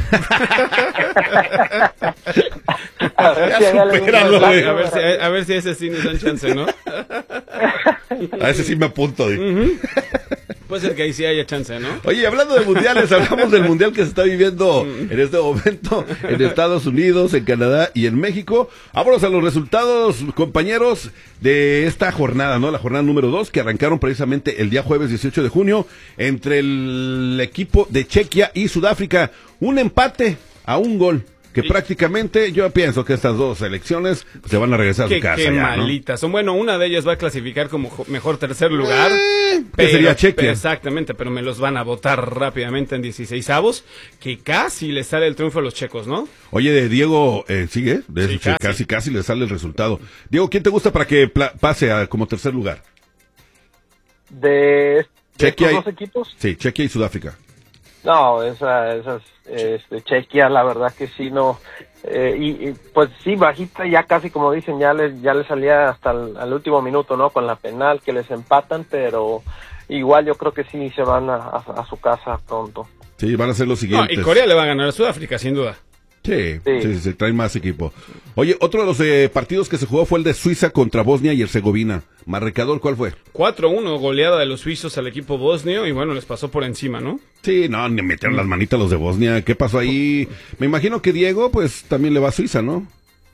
A ver si hay algún supéralo, mensaje, güey. A ver si, ¿verdad? a ver si ese sí nos dan chance, ¿no? A ese sí me apunto, ¿eh? Puede ser que ahí sí haya chance, ¿no? Oye, hablando de mundiales, hablamos del mundial que se está viviendo en este momento en Estados Unidos, en Canadá y en México. Vámonos a los resultados, compañeros, de esta jornada, ¿no? La jornada número dos, que arrancaron precisamente el día jueves dieciocho de junio entre el equipo de Chequia y Sudáfrica. Un empate a un gol. Que Y- prácticamente yo pienso que estas dos selecciones se van a regresar a Qué, su casa. qué ya, ¿no? malitas son. Bueno, una de ellas va a clasificar como jo- mejor tercer lugar. Eh, que sería Chequia. pero- exactamente, pero me los van a votar rápidamente en dieciseisavos, que casi le sale el triunfo a los checos, ¿no? Oye, de Diego, eh, ¿sigue? De Sí, hecho, casi. casi. casi le sale el resultado. Diego, ¿quién te gusta para que pla- pase a, como tercer lugar? De, de Chequia estos y- dos equipos. Sí, Chequia y Sudáfrica. No, esa, esas, este, Chequia, la verdad que sí, no, eh, y, y, pues sí, bajita, ya casi como dicen, ya les, ya les salía hasta el al último minuto, ¿no? Con la penal que les empatan, pero igual yo creo que sí se van a, a, a su casa pronto. Sí, van a ser los No, siguientes. y Corea le va a ganar a Sudáfrica, sin duda. Sí, Sí. sí, sí, sí, traen más equipo. Oye, otro de los eh, partidos que se jugó fue el de Suiza contra Bosnia y Herzegovina. Marrecador, ¿cuál fue? cuatro uno, goleada de los suizos al equipo bosnio, y bueno, les pasó por encima, ¿no? Sí, no, ni metieron las manitas los de Bosnia. ¿Qué pasó ahí? Me imagino que Diego, pues, también le va a Suiza, ¿no?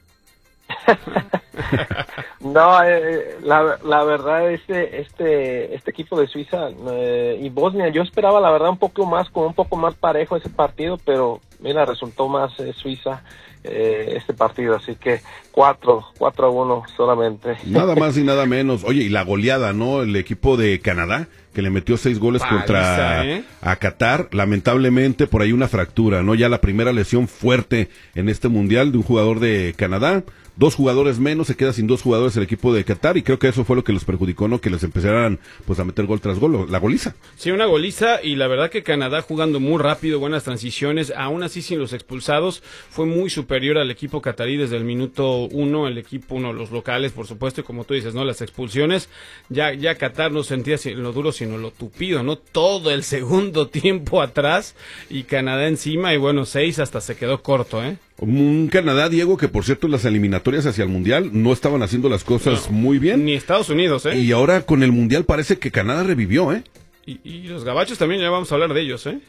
No, eh, la, la verdad, este, este, este equipo de Suiza eh, y Bosnia, yo esperaba la verdad un poco más, con un poco más parejo ese partido, pero mira, resultó más eh, Suiza eh, este partido, así que cuatro, cuatro a uno solamente. Nada más y nada menos. Oye, y la goleada, ¿no? El equipo de Canadá, que le metió seis goles Paliza, contra ¿eh? a Qatar, lamentablemente por ahí una fractura, ¿no? Ya la primera lesión fuerte en este mundial de un jugador de Canadá. Dos jugadores menos, se queda sin dos jugadores el equipo de Qatar, y creo que eso fue lo que los perjudicó, ¿no? Que les empezaran pues a meter gol tras gol, la goliza. Sí, una goliza, y la verdad que Canadá jugando muy rápido, buenas transiciones, aún así sin los expulsados, fue muy superior al equipo catarí desde el minuto uno, el equipo uno, los locales, por supuesto, y como tú dices, ¿no? Las expulsiones, ya, ya Qatar no sentía lo duro, sino lo tupido, ¿no? Todo el segundo tiempo atrás, y Canadá encima, y bueno, seis hasta se quedó corto, ¿eh? Un Canadá, Diego, que por cierto en las eliminatorias hacia el Mundial no estaban haciendo las cosas no, muy bien. Ni Estados Unidos, ¿eh? Y ahora con el Mundial parece que Canadá revivió, ¿eh? Y, y los gabachos también, ya vamos a hablar de ellos, ¿eh?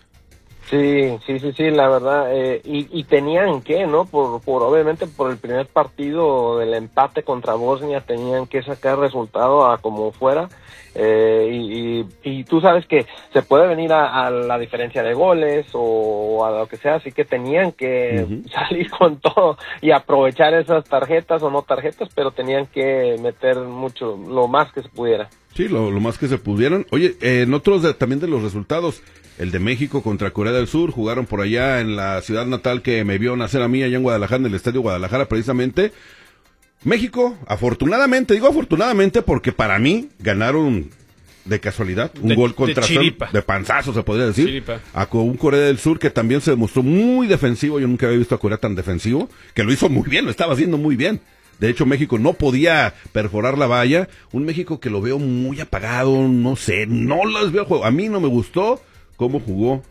Sí, sí, sí, sí, la verdad, eh, y, y tenían que, ¿no? Por, por obviamente por el primer partido del empate contra Bosnia tenían que sacar resultado a como fuera. Eh, y, y, y tú sabes que se puede venir a, a la diferencia de goles o a lo que sea, así que tenían que uh-huh. salir con todo y aprovechar esas tarjetas o no tarjetas, pero tenían que meter mucho, lo más que se pudiera. Sí, lo, lo más que se pudieran. Oye, eh, en otros de, también de los resultados, el de México contra Corea del Sur, jugaron por allá en la ciudad natal que me vio nacer a mí, allá en Guadalajara, en el Estadio Guadalajara precisamente. México, afortunadamente, digo afortunadamente porque para mí ganaron de casualidad, un de, gol contra de, de panzazo se podría decir, chiripa. A un Corea del Sur que también se demostró muy defensivo. Yo nunca había visto a Corea tan defensivo, que lo hizo muy bien, lo estaba haciendo muy bien. De hecho, México no podía perforar la valla, un México que lo veo muy apagado, no sé, no los veo juego. A mí no me gustó cómo jugó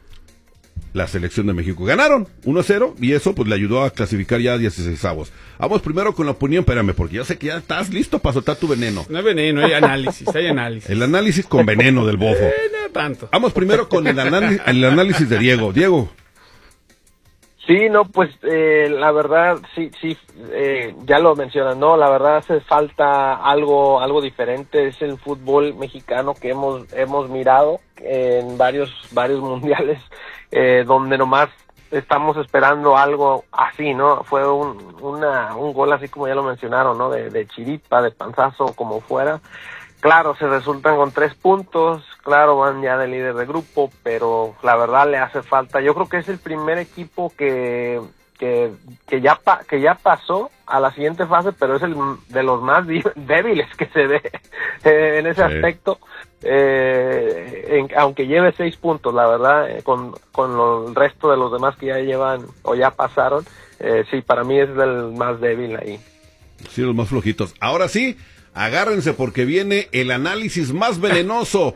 la selección de México. Ganaron uno a cero y eso pues le ayudó a clasificar ya a dieciseisavos. Vamos primero con la opinión, espérame, porque yo sé que ya estás listo para soltar tu veneno. No hay veneno, hay análisis, hay análisis. El análisis con veneno del bofo. Eh, no tanto. Vamos primero con el, análisis, el análisis de Diego. Diego. Sí, no, pues eh, la verdad, sí, sí, eh, ya lo mencionan, no, la verdad hace falta algo, algo diferente. Es el fútbol mexicano que hemos, hemos mirado en varios, varios mundiales, eh, donde nomás estamos esperando algo así, ¿no? Fue un, una, un gol así como ya lo mencionaron, ¿no? De, de chiripa, de panzazo, como fuera. Claro, se resultan con tres puntos, claro, van ya de líder de grupo, pero la verdad le hace falta. Yo creo que es el primer equipo que que que ya pa, que ya pasó a la siguiente fase, pero es el de los más débiles que se ve eh, en ese sí. aspecto. Eh, en, aunque lleve seis puntos, la verdad, eh, con con lo, el resto de los demás que ya llevan o ya pasaron, eh, sí, para mí es el más débil ahí. Sí, los más flojitos. Ahora sí. Agárrense porque viene el análisis más venenoso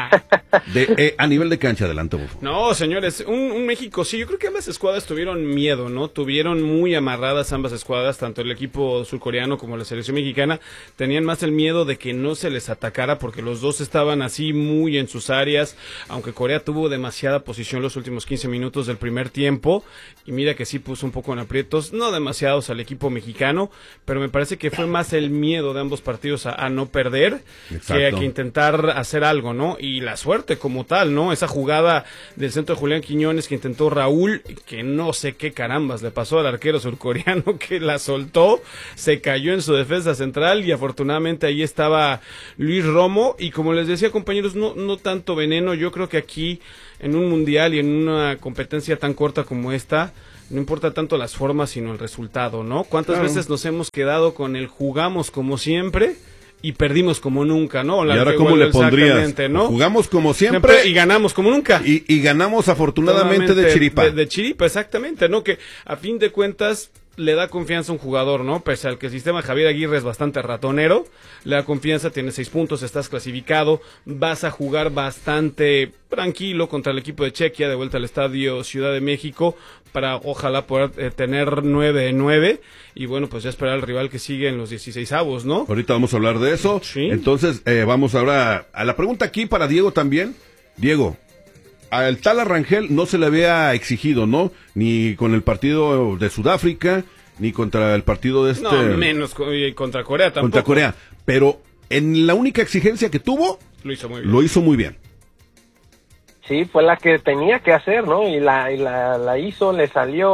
de, eh, a nivel de cancha. Adelante, Bufo. No, señores, un, un México, sí, yo creo que ambas escuadras tuvieron miedo, ¿no? Tuvieron muy amarradas ambas escuadras, tanto el equipo surcoreano como la selección mexicana. Tenían más el miedo de que no se les atacara porque los dos estaban así muy en sus áreas, aunque Corea tuvo demasiada posición los últimos quince minutos del primer tiempo, y mira que sí puso un poco en aprietos, no demasiados al equipo mexicano, pero me parece que fue más el miedo de ambos partidos A, a no perder. Exacto. que a que intentar hacer algo, ¿no? Y la suerte como tal, ¿no? Esa jugada del centro de Julián Quiñones que intentó Raúl, que no sé qué carambas le pasó al arquero surcoreano que la soltó, se cayó en su defensa central y afortunadamente ahí estaba Luis Romo y como les decía, compañeros, no, no tanto veneno. Yo creo que aquí en un mundial y en una competencia tan corta como esta, no importa tanto las formas, sino el resultado, ¿no? ¿Cuántas claro. veces nos hemos quedado con el jugamos como siempre y perdimos como nunca, ¿no? La y ahora, ¿cómo le pondrías? ¿No? Jugamos como siempre, siempre y ganamos como nunca. Y, y ganamos afortunadamente de chiripa. De, de chiripa, exactamente, ¿no? Que a fin de cuentas le da confianza a un jugador, ¿no? Pese al que el sistema Javier Aguirre es bastante ratonero, le da confianza, tiene seis puntos, estás clasificado, vas a jugar bastante tranquilo contra el equipo de Chequia, de vuelta al estadio Ciudad de México, para ojalá poder eh, tener nueve de nueve, y bueno, pues ya esperar al rival que sigue en los dieciseisavos, ¿no? Ahorita vamos a hablar de eso. Sí. Entonces, eh, vamos ahora a la pregunta aquí para Diego también. Diego, al tal Arrangel no se le había exigido, ¿no? Ni con el partido de Sudáfrica, ni contra el partido de este... No, menos contra Corea tampoco. Contra Corea, pero en la única exigencia que tuvo, lo hizo muy bien. Lo hizo muy bien. Sí, fue la que tenía que hacer, ¿no? Y la y la, la hizo, le salió,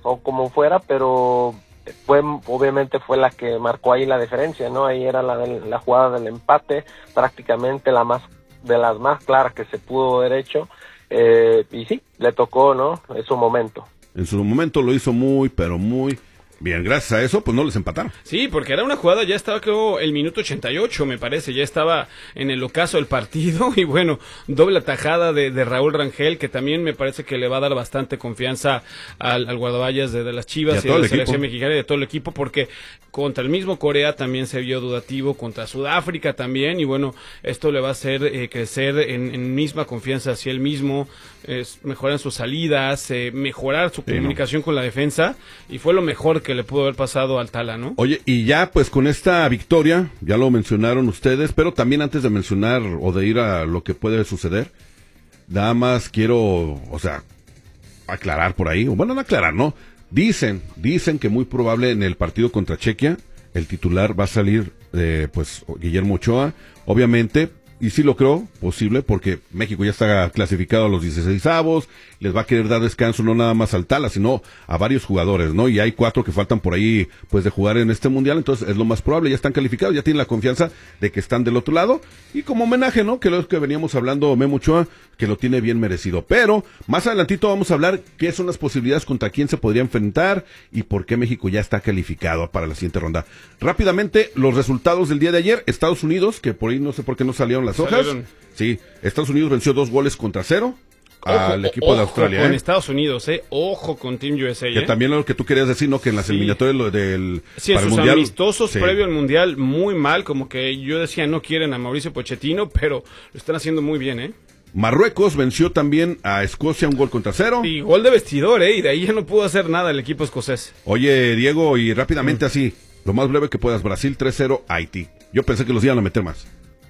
o como fuera, pero fue obviamente fue la que marcó ahí la diferencia, ¿no? Ahí era la, la jugada del empate, prácticamente la más de las más claras que se pudo haber hecho, eh, y sí, le tocó, ¿no? En su momento. En su momento lo hizo muy, pero muy bien. Gracias a eso, pues no les empataron. Sí, porque era una jugada, ya estaba creo el minuto ochenta y ocho, me parece, ya estaba en el ocaso del partido, y bueno, doble atajada de, de Raúl Rangel, que también me parece que le va a dar bastante confianza al, al guardaballas de, de las Chivas y, y de la selección mexicana y de todo el equipo, porque contra el mismo Corea también se vio dudativo, contra Sudáfrica también, y bueno, esto le va a hacer eh, crecer en, en misma confianza hacia él mismo, eh, mejorar sus salidas, eh, mejorar su sí, comunicación ¿no? con la defensa, y fue lo mejor que le pudo haber pasado al Tala, ¿no? Oye, y ya pues con esta victoria, ya lo mencionaron ustedes, pero también antes de mencionar o de ir a lo que puede suceder, nada más quiero, o sea, aclarar por ahí, o bueno, no aclarar, ¿no? Dicen, dicen que muy probable en el partido contra Chequia, el titular va a salir, eh, pues, Guillermo Ochoa, obviamente, y sí lo creo posible, porque México ya está clasificado a los dieciseisavos, les va a querer dar descanso no nada más al Tala, sino a varios jugadores, ¿no? Y hay cuatro que faltan por ahí, pues, de jugar en este mundial, entonces es lo más probable, ya están calificados, ya tienen la confianza de que están del otro lado, y como homenaje, ¿no? Que es lo que veníamos hablando Memo Ochoa, que lo tiene bien merecido. Pero, más adelantito vamos a hablar qué son las posibilidades, contra quién se podría enfrentar, y por qué México ya está calificado para la siguiente ronda. Rápidamente, los resultados del día de ayer, Estados Unidos, que por ahí no sé por qué no salieron las hojas. Salieron. Sí, Estados Unidos venció dos goles contra cero. Ojo, al equipo ojo de Australia. Con ¿eh? Estados Unidos, eh. Ojo con Team U S A. Que ¿eh? también lo que tú querías decir, ¿no? Que en las sí. eliminatorias lo del sí, para en el sus mundial, amistosos sí. previo al mundial, muy mal. Como que yo decía, no quieren a Mauricio Pochettino, pero lo están haciendo muy bien, ¿eh? Marruecos venció también a Escocia un gol contra cero. Y gol de vestidor, ¿eh? Y de ahí ya no pudo hacer nada el equipo escocés. Oye, Diego, y rápidamente mm. así, lo más breve que puedas, Brasil tres cero a Haití. Yo pensé que los iban a meter más.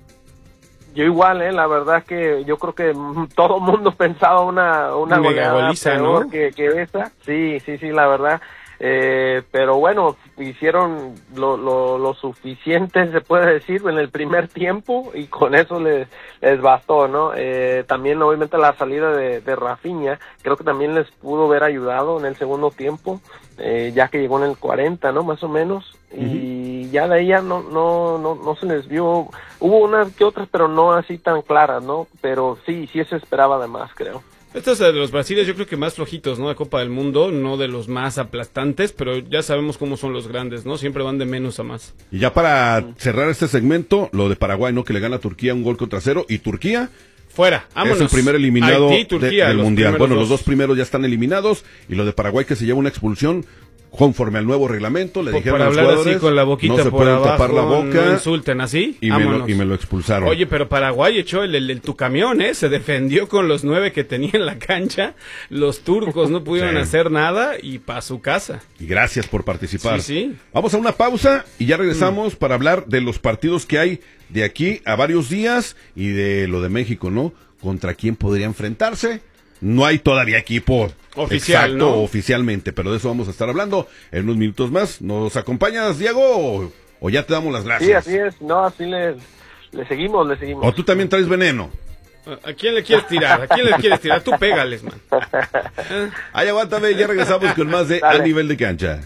Yo igual, eh, la verdad que yo creo que todo el mundo pensaba una una goleada goliza, peor ¿no? que, que esa. Sí, sí, sí, la verdad. Eh, pero bueno, hicieron lo, lo, lo suficiente, se puede decir, en el primer tiempo, y con eso les, les bastó, ¿no? Eh, también obviamente la salida de, de Rafinha, creo que también les pudo haber ayudado en el segundo tiempo, eh, ya que llegó en el cuarenta, ¿no? Más o menos, uh-huh. y ya de ahí ya no, no, no, no se les vio, hubo unas que otras, pero no así tan claras, ¿no? Pero sí, sí se esperaba de más, creo. Estos de los brasileños yo creo que más flojitos, ¿no? De Copa del Mundo, no de los más aplastantes, pero ya sabemos cómo son los grandes, ¿no? Siempre van de menos a más. Y ya para cerrar este segmento, lo de Paraguay, ¿no? Que le gana a Turquía un gol contra cero, y Turquía... Fuera, vámonos. Es el primer eliminado Haití, Turquía, de, del Mundial. Bueno, dos. los dos primeros ya están eliminados, y lo de Paraguay que se lleva una expulsión conforme al nuevo reglamento, le por, dijeron por a los hablar jugadores, así con la boquita no se por pueden abajo, tapar la boca, no insulten así, y me, lo, y me lo expulsaron. Oye, pero Paraguay echó el, el, el tu camión, ¿eh? Se defendió con los nueve que tenía en la cancha, los turcos no pudieron sí. hacer nada, y pa' su casa. Y gracias por participar. Sí, sí. Vamos a una pausa, y ya regresamos mm. para hablar de los partidos que hay de aquí a varios días, y de lo de México, ¿no? ¿Contra quién podría enfrentarse? No hay todavía equipo oficial, exacto, ¿no? oficialmente, pero de eso vamos a estar hablando en unos minutos más. ¿Nos acompañas, Diego, o, o ya te damos las gracias? Sí, así es, no, así le, le seguimos, le seguimos. ¿O tú también traes veneno? ¿A quién le quieres tirar? ¿A quién le quieres tirar? Tú pégales, man. ¿Eh? Ahí aguántame, ya regresamos con más de Dale. A Nivel de Cancha.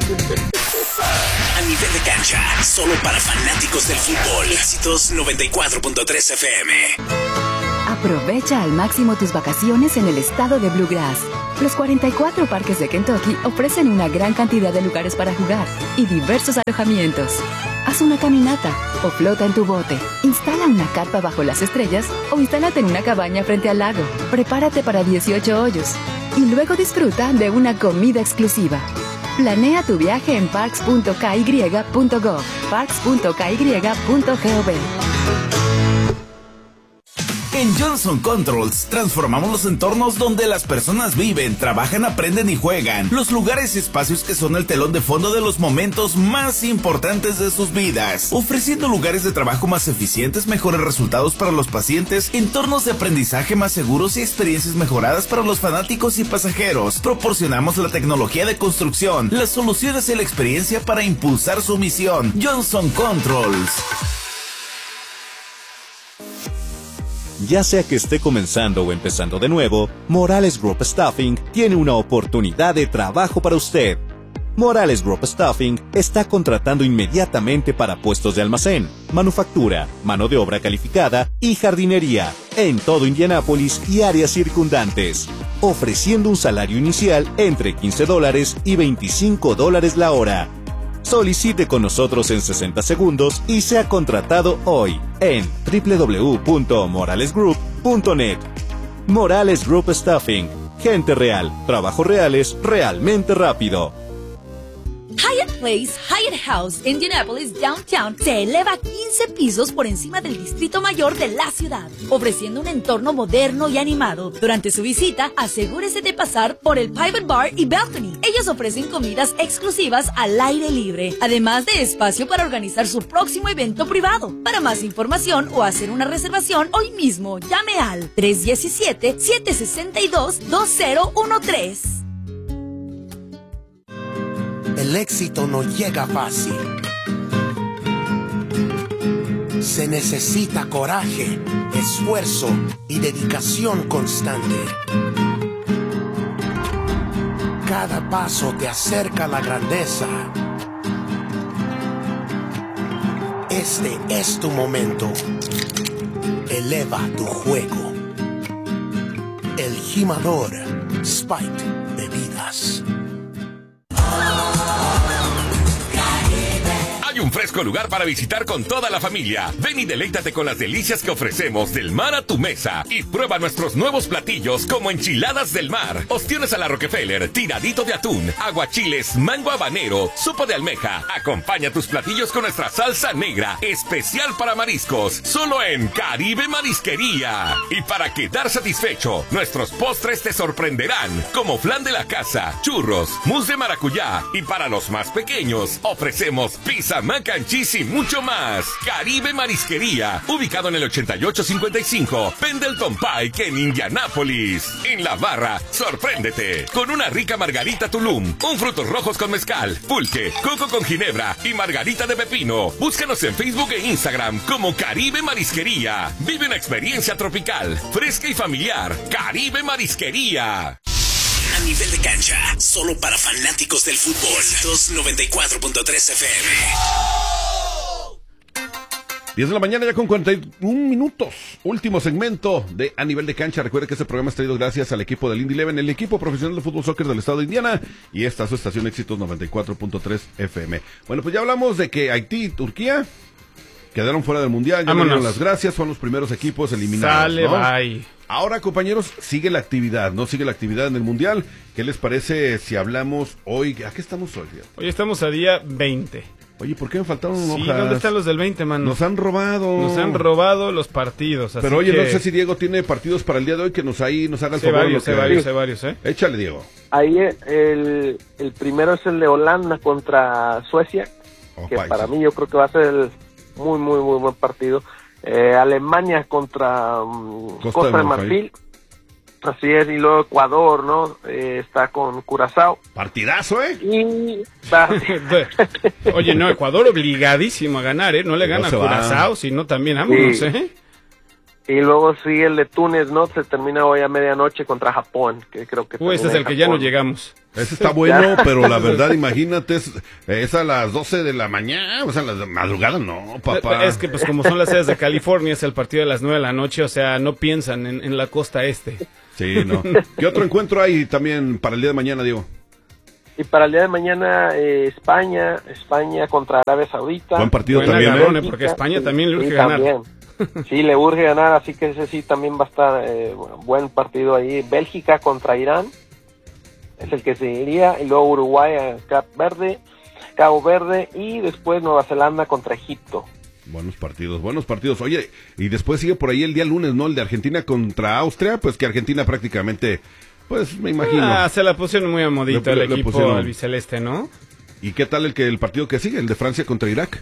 A Nivel de Cancha, solo para fanáticos del fútbol. Éxitos noventa y cuatro punto tres F M. Aprovecha al máximo tus vacaciones en el estado de Bluegrass. Los cuarenta y cuatro parques de Kentucky ofrecen una gran cantidad de lugares para jugar y diversos alojamientos. Haz una caminata o flota en tu bote. Instala una carpa bajo las estrellas o instálate en una cabaña frente al lago. Prepárate para dieciocho hoyos y luego disfruta de una comida exclusiva. Planea tu viaje en parks punto k y punto gov, parks punto k y punto gov. En Johnson Controls transformamos los entornos donde las personas viven, trabajan, aprenden y juegan. Los lugares y espacios que son el telón de fondo de los momentos más importantes de sus vidas. Ofreciendo lugares de trabajo más eficientes, mejores resultados para los pacientes, entornos de aprendizaje más seguros y experiencias mejoradas para los fanáticos y pasajeros. Proporcionamos la tecnología de construcción, las soluciones y la experiencia para impulsar su misión. Johnson Controls. Ya sea que esté comenzando o empezando de nuevo, Morales Group Staffing tiene una oportunidad de trabajo para usted. Morales Group Staffing está contratando inmediatamente para puestos de almacén, manufactura, mano de obra calificada y jardinería en todo Indianápolis y áreas circundantes, ofreciendo un salario inicial entre quince dólares y veinticinco dólares la hora. Solicite con nosotros en sesenta segundos y sea contratado hoy en doble u doble u doble u punto morales group punto net. Morales Group Staffing. Gente real, trabajos reales, realmente rápido. Hyatt Place, Hyatt House, Indianapolis Downtown se eleva quince pisos por encima del Distrito Mayor de la ciudad, ofreciendo un entorno moderno y animado. Durante su visita, asegúrese de pasar por el Private Bar y Balcony. Ellos ofrecen comidas exclusivas al aire libre, además de espacio para organizar su próximo evento privado. Para más información o hacer una reservación hoy mismo, llame al tres uno siete, siete seis dos, dos cero uno tres. El éxito no llega fácil. Se necesita coraje, esfuerzo y dedicación constante. Cada paso te acerca a la grandeza. Este es tu momento. Eleva tu juego. El Jimador Spike Bebidas. Un fresco lugar para visitar con toda la familia. Ven y deleítate con las delicias que ofrecemos del mar a tu mesa y prueba nuestros nuevos platillos como enchiladas del mar, ostiones a la Rockefeller, tiradito de atún, aguachiles, mango habanero, sopa de almeja. Acompaña tus platillos con nuestra salsa negra, especial para mariscos, solo en Caribe Marisquería. Y para quedar satisfecho, nuestros postres te sorprenderán, como flan de la casa, churros, mousse de maracuyá, y para los más pequeños ofrecemos pizza, mac and cheese y mucho más. Caribe Marisquería, ubicado en el ochenta y ocho cincuenta y cinco Pendleton Pike en Indianápolis. En la barra, sorpréndete con una rica margarita Tulum, un frutos rojos con mezcal, pulque, coco con ginebra y margarita de pepino. Búscanos en Facebook e Instagram como Caribe Marisquería. Vive una experiencia tropical, fresca y familiar. Caribe Marisquería. A nivel de cancha, solo para fanáticos del fútbol. dos noventa y cuatro punto tres F M. diez de la mañana ya con cuarenta y un minutos. Último segmento de A Nivel de Cancha. Recuerde que este programa es traído gracias al equipo del Indy Eleven, el equipo profesional de fútbol soccer del estado de Indiana. Y esta es su estación Éxitos noventa y cuatro punto tres F M. Bueno, pues ya hablamos de que Haití y Turquía quedaron fuera del mundial. Ya dieron las gracias, son los primeros equipos eliminados. Sale, ¿no? bye. Ahora, compañeros, sigue la actividad, ¿no? Sigue la actividad en el Mundial. ¿Qué les parece si hablamos hoy? ¿A qué estamos hoy? Hoy estamos a día veinte. Oye, ¿por qué me faltaron sí, hojas? ¿Dónde están los del veinte, mano? Nos han robado. Nos han robado los partidos. Así Pero oye, que... no sé si Diego tiene partidos para el día de hoy que nos ahí nos haga el sé favor. Varios, sé que... varios, sé varios, ¿eh? Échale, Diego. Ahí el, el primero es el de Holanda contra Suecia, oh, que país. para mí yo creo que va a ser el muy, muy, muy buen partido. Eh, Alemania contra um, Costa, Costa de Marfil. Marfil. Así es, y luego Ecuador, ¿no? Eh, está con Curazao. Partidazo, ¿eh? Y... va. Oye, no, Ecuador obligadísimo a ganar, ¿eh? No le gana a Curazao, sino también vámonos, sí. ¿eh? Y luego sigue el de Túnez, ¿no? Se termina hoy a medianoche contra Japón, que creo que... Uy, ese es el que ya no llegamos. Ese está bueno, pero la verdad, imagínate, es, es a las doce de la mañana, o sea, a la madrugada, no, papá. Es que, pues, como son las sedes de California, es el partido de las nueve de la noche, o sea, no piensan en, en la costa este. Sí, no. ¿Qué otro encuentro hay también para el día de mañana, Diego? Y para el día de mañana, eh, España, España contra Arabia Saudita. Buen partido Buena también, agarrón, ¿eh? Porque a España también le urge sí, ganar. También. Sí, le urge ganar, así que ese sí también va a estar eh, bueno, buen partido ahí. Bélgica contra Irán es el que seguiría, y luego Uruguay a Cabo Verde, Cabo Verde, y después Nueva Zelanda contra Egipto. Buenos partidos, buenos partidos. Oye, y después sigue por ahí el día lunes, ¿no? El de Argentina contra Austria, pues que Argentina prácticamente, pues me imagino. Ah, se la pusieron muy a modito el equipo pusieron... albiceleste, ¿no? ¿Y qué tal el que el partido que sigue, el de Francia contra Irak?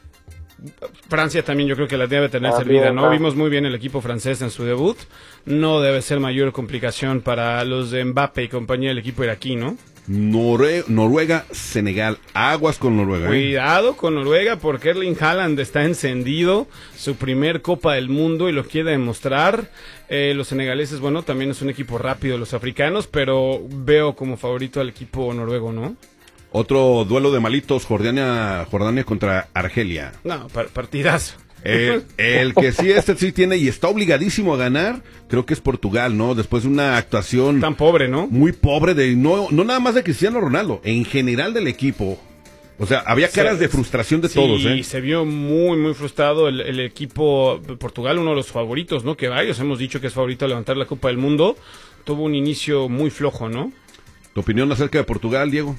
Francia también yo creo que la debe tener ah, servida, bien, ¿no? Ah. Vimos muy bien el equipo francés en su debut. No debe ser mayor complicación para los de Mbappé y compañía del equipo iraquí, ¿no? Norue- Noruega, Senegal. Aguas con Noruega. ¿eh? Cuidado con Noruega porque Erling Haaland está encendido, su primer Copa del Mundo y lo quiere demostrar. Eh, los senegaleses, bueno, también es un equipo rápido los africanos, pero veo como favorito al equipo noruego, ¿no? Otro duelo de malitos, Jordania, Jordania contra Argelia. No, par- partidazo. El, el que sí, este sí tiene y está obligadísimo a ganar, creo que es Portugal, ¿no? Después de una actuación tan pobre, ¿no? Muy pobre, de no no nada más de Cristiano Ronaldo, en general del equipo. O sea, había caras se, de frustración de sí, todos, ¿eh? Sí, se vio muy, muy frustrado el, el equipo Portugal, uno de los favoritos, ¿no? Que varios hemos dicho que es favorito a levantar la Copa del Mundo. Tuvo un inicio muy flojo, ¿no? ¿Tu opinión acerca de Portugal, Diego?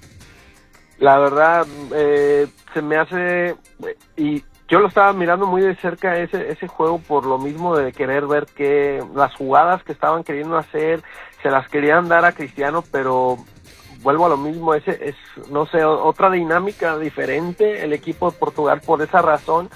La verdad, eh, se me hace... y yo lo estaba mirando muy de cerca ese ese juego por lo mismo de querer ver que las jugadas que estaban queriendo hacer se las querían dar a Cristiano, pero vuelvo a lo mismo, ese es, no sé, otra dinámica diferente el equipo de Portugal por esa razón,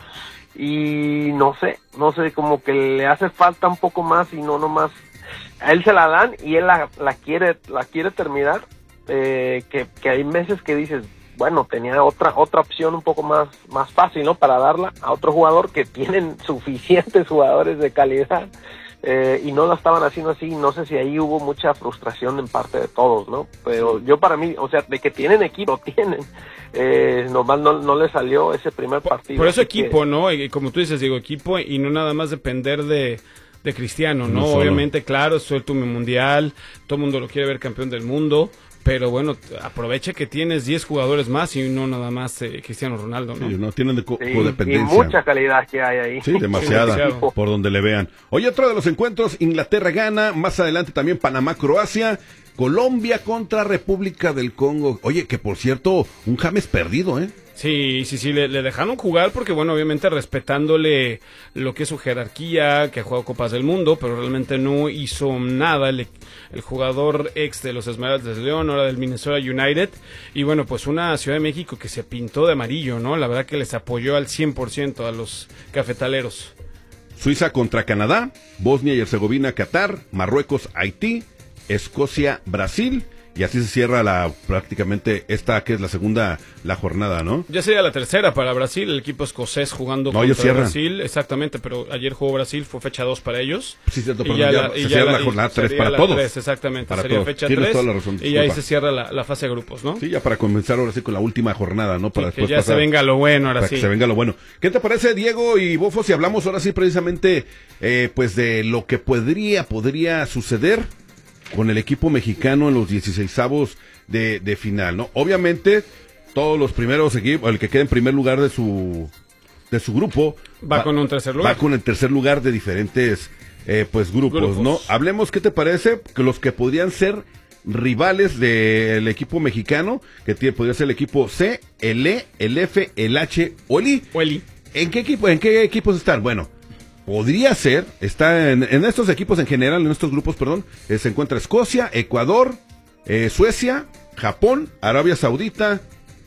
y no sé, no sé, como que le hace falta un poco más y no nomás, a él se la dan y él la, la quiere la quiere terminar, eh, que, que hay veces que dices, bueno, tenía otra otra opción un poco más más fácil, ¿no? Para darla a otro jugador que tienen suficientes jugadores de calidad, eh, y no lo estaban haciendo así. No sé si ahí hubo mucha frustración en parte de todos, ¿no? Pero yo para mí, o sea, de que tienen equipo, tienen, eh, nomás no, no le salió ese primer partido. Por eso equipo, que... ¿no? Y como tú dices, digo, equipo y no nada más depender de... de Cristiano, ¿no? No solo. Obviamente, claro, es el último mundial, todo el mundo lo quiere ver campeón del mundo, pero bueno, aprovecha que tienes diez jugadores más y no nada más eh, Cristiano Ronaldo, ¿no? Sí, no tienen de co- Sí, codependencia. y mucha calidad que hay ahí. Sí, demasiada, Sí, demasiado. por donde le vean. Oye, otro de los encuentros, Inglaterra gana, más adelante también Panamá, Croacia, Colombia contra República del Congo. Oye, que por cierto, un James perdido, ¿eh? Sí, sí, sí, le, le dejaron jugar porque, bueno, obviamente respetándole lo que es su jerarquía, que ha jugado Copas del Mundo, pero realmente no hizo nada el, el jugador ex de los Esmeraldas de León, ahora del Minnesota United, y bueno, pues una Ciudad de México que se pintó de amarillo, ¿no? La verdad que les apoyó al cien por ciento a los cafetaleros. Suiza contra Canadá, Bosnia y Herzegovina, Qatar, Marruecos, Haití, Escocia, Brasil. Y así se cierra la prácticamente esta que es la segunda la jornada, ¿no? Ya sería la tercera para Brasil, el equipo escocés jugando No, ellos contra cierran. Brasil, exactamente, pero ayer jugó Brasil, fue fecha dos para ellos. Sí, cierto, Y perdón, ya ya la- y se ya cierra la- la jornada y tres sería para la todos. tres, exactamente, Para sería todos. fecha Tienes tres, toda la razón, y ahí disculpa. se cierra la, la fase de grupos, ¿no? Sí, ya para comenzar ahora sí con la última jornada, ¿no? Para Sí, que después ya pasar, se venga lo bueno, ahora para sí. que se venga lo bueno. ¿Qué te parece, Diego y Bofo, si hablamos ahora sí precisamente eh, pues de lo que podría, podría suceder con el equipo mexicano en los dieciseisavos de, de final, ¿no? Obviamente, todos los primeros equipos, el que quede en primer lugar de su de su grupo Va con un tercer lugar. Va con el tercer lugar de diferentes eh, pues grupos, Grupos. ¿no? Hablemos, ¿qué te parece? Que los que podrían ser rivales del equipo mexicano, que tiene, podría ser el equipo C, el E, el F, el H o el I. O el I. ¿En qué equipo, en qué equipos están? Bueno, podría ser, está en, en estos equipos en general, en estos grupos, perdón, eh, se encuentra Escocia, Ecuador, eh, Suecia, Japón, Arabia Saudita,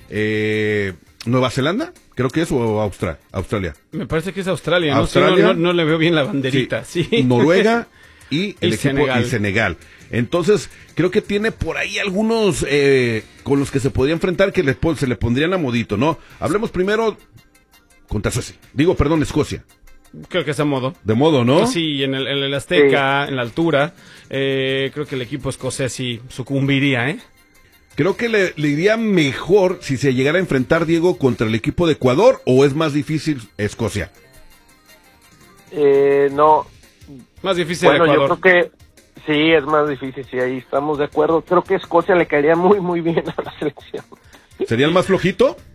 eh, Nueva Zelanda, creo que es, o Austra- Australia. Me parece que es Australia, ¿no? Australia. Sí, no, no, no le veo bien la banderita, sí. Noruega y el Y equipo Senegal. y Senegal. Entonces, creo que tiene por ahí algunos eh, con los que se podría enfrentar que le, pon- se le pondrían a modito, ¿no? Hablemos primero contra Suecia. Digo, perdón, Escocia. Creo que es a modo. De modo, ¿no? Sí, en el, en el Azteca, en la altura, eh, creo que el equipo escocés sí sucumbiría, ¿eh? Creo que le, le iría mejor si se llegara a enfrentar, Diego, contra el equipo de Ecuador, o es más difícil Escocia. Eh, no. Más difícil Bueno, Ecuador. yo creo que sí, es más difícil, sí, ahí estamos de acuerdo. Creo que Escocia le caería muy, muy bien a la selección. ¿Sería el más flojito?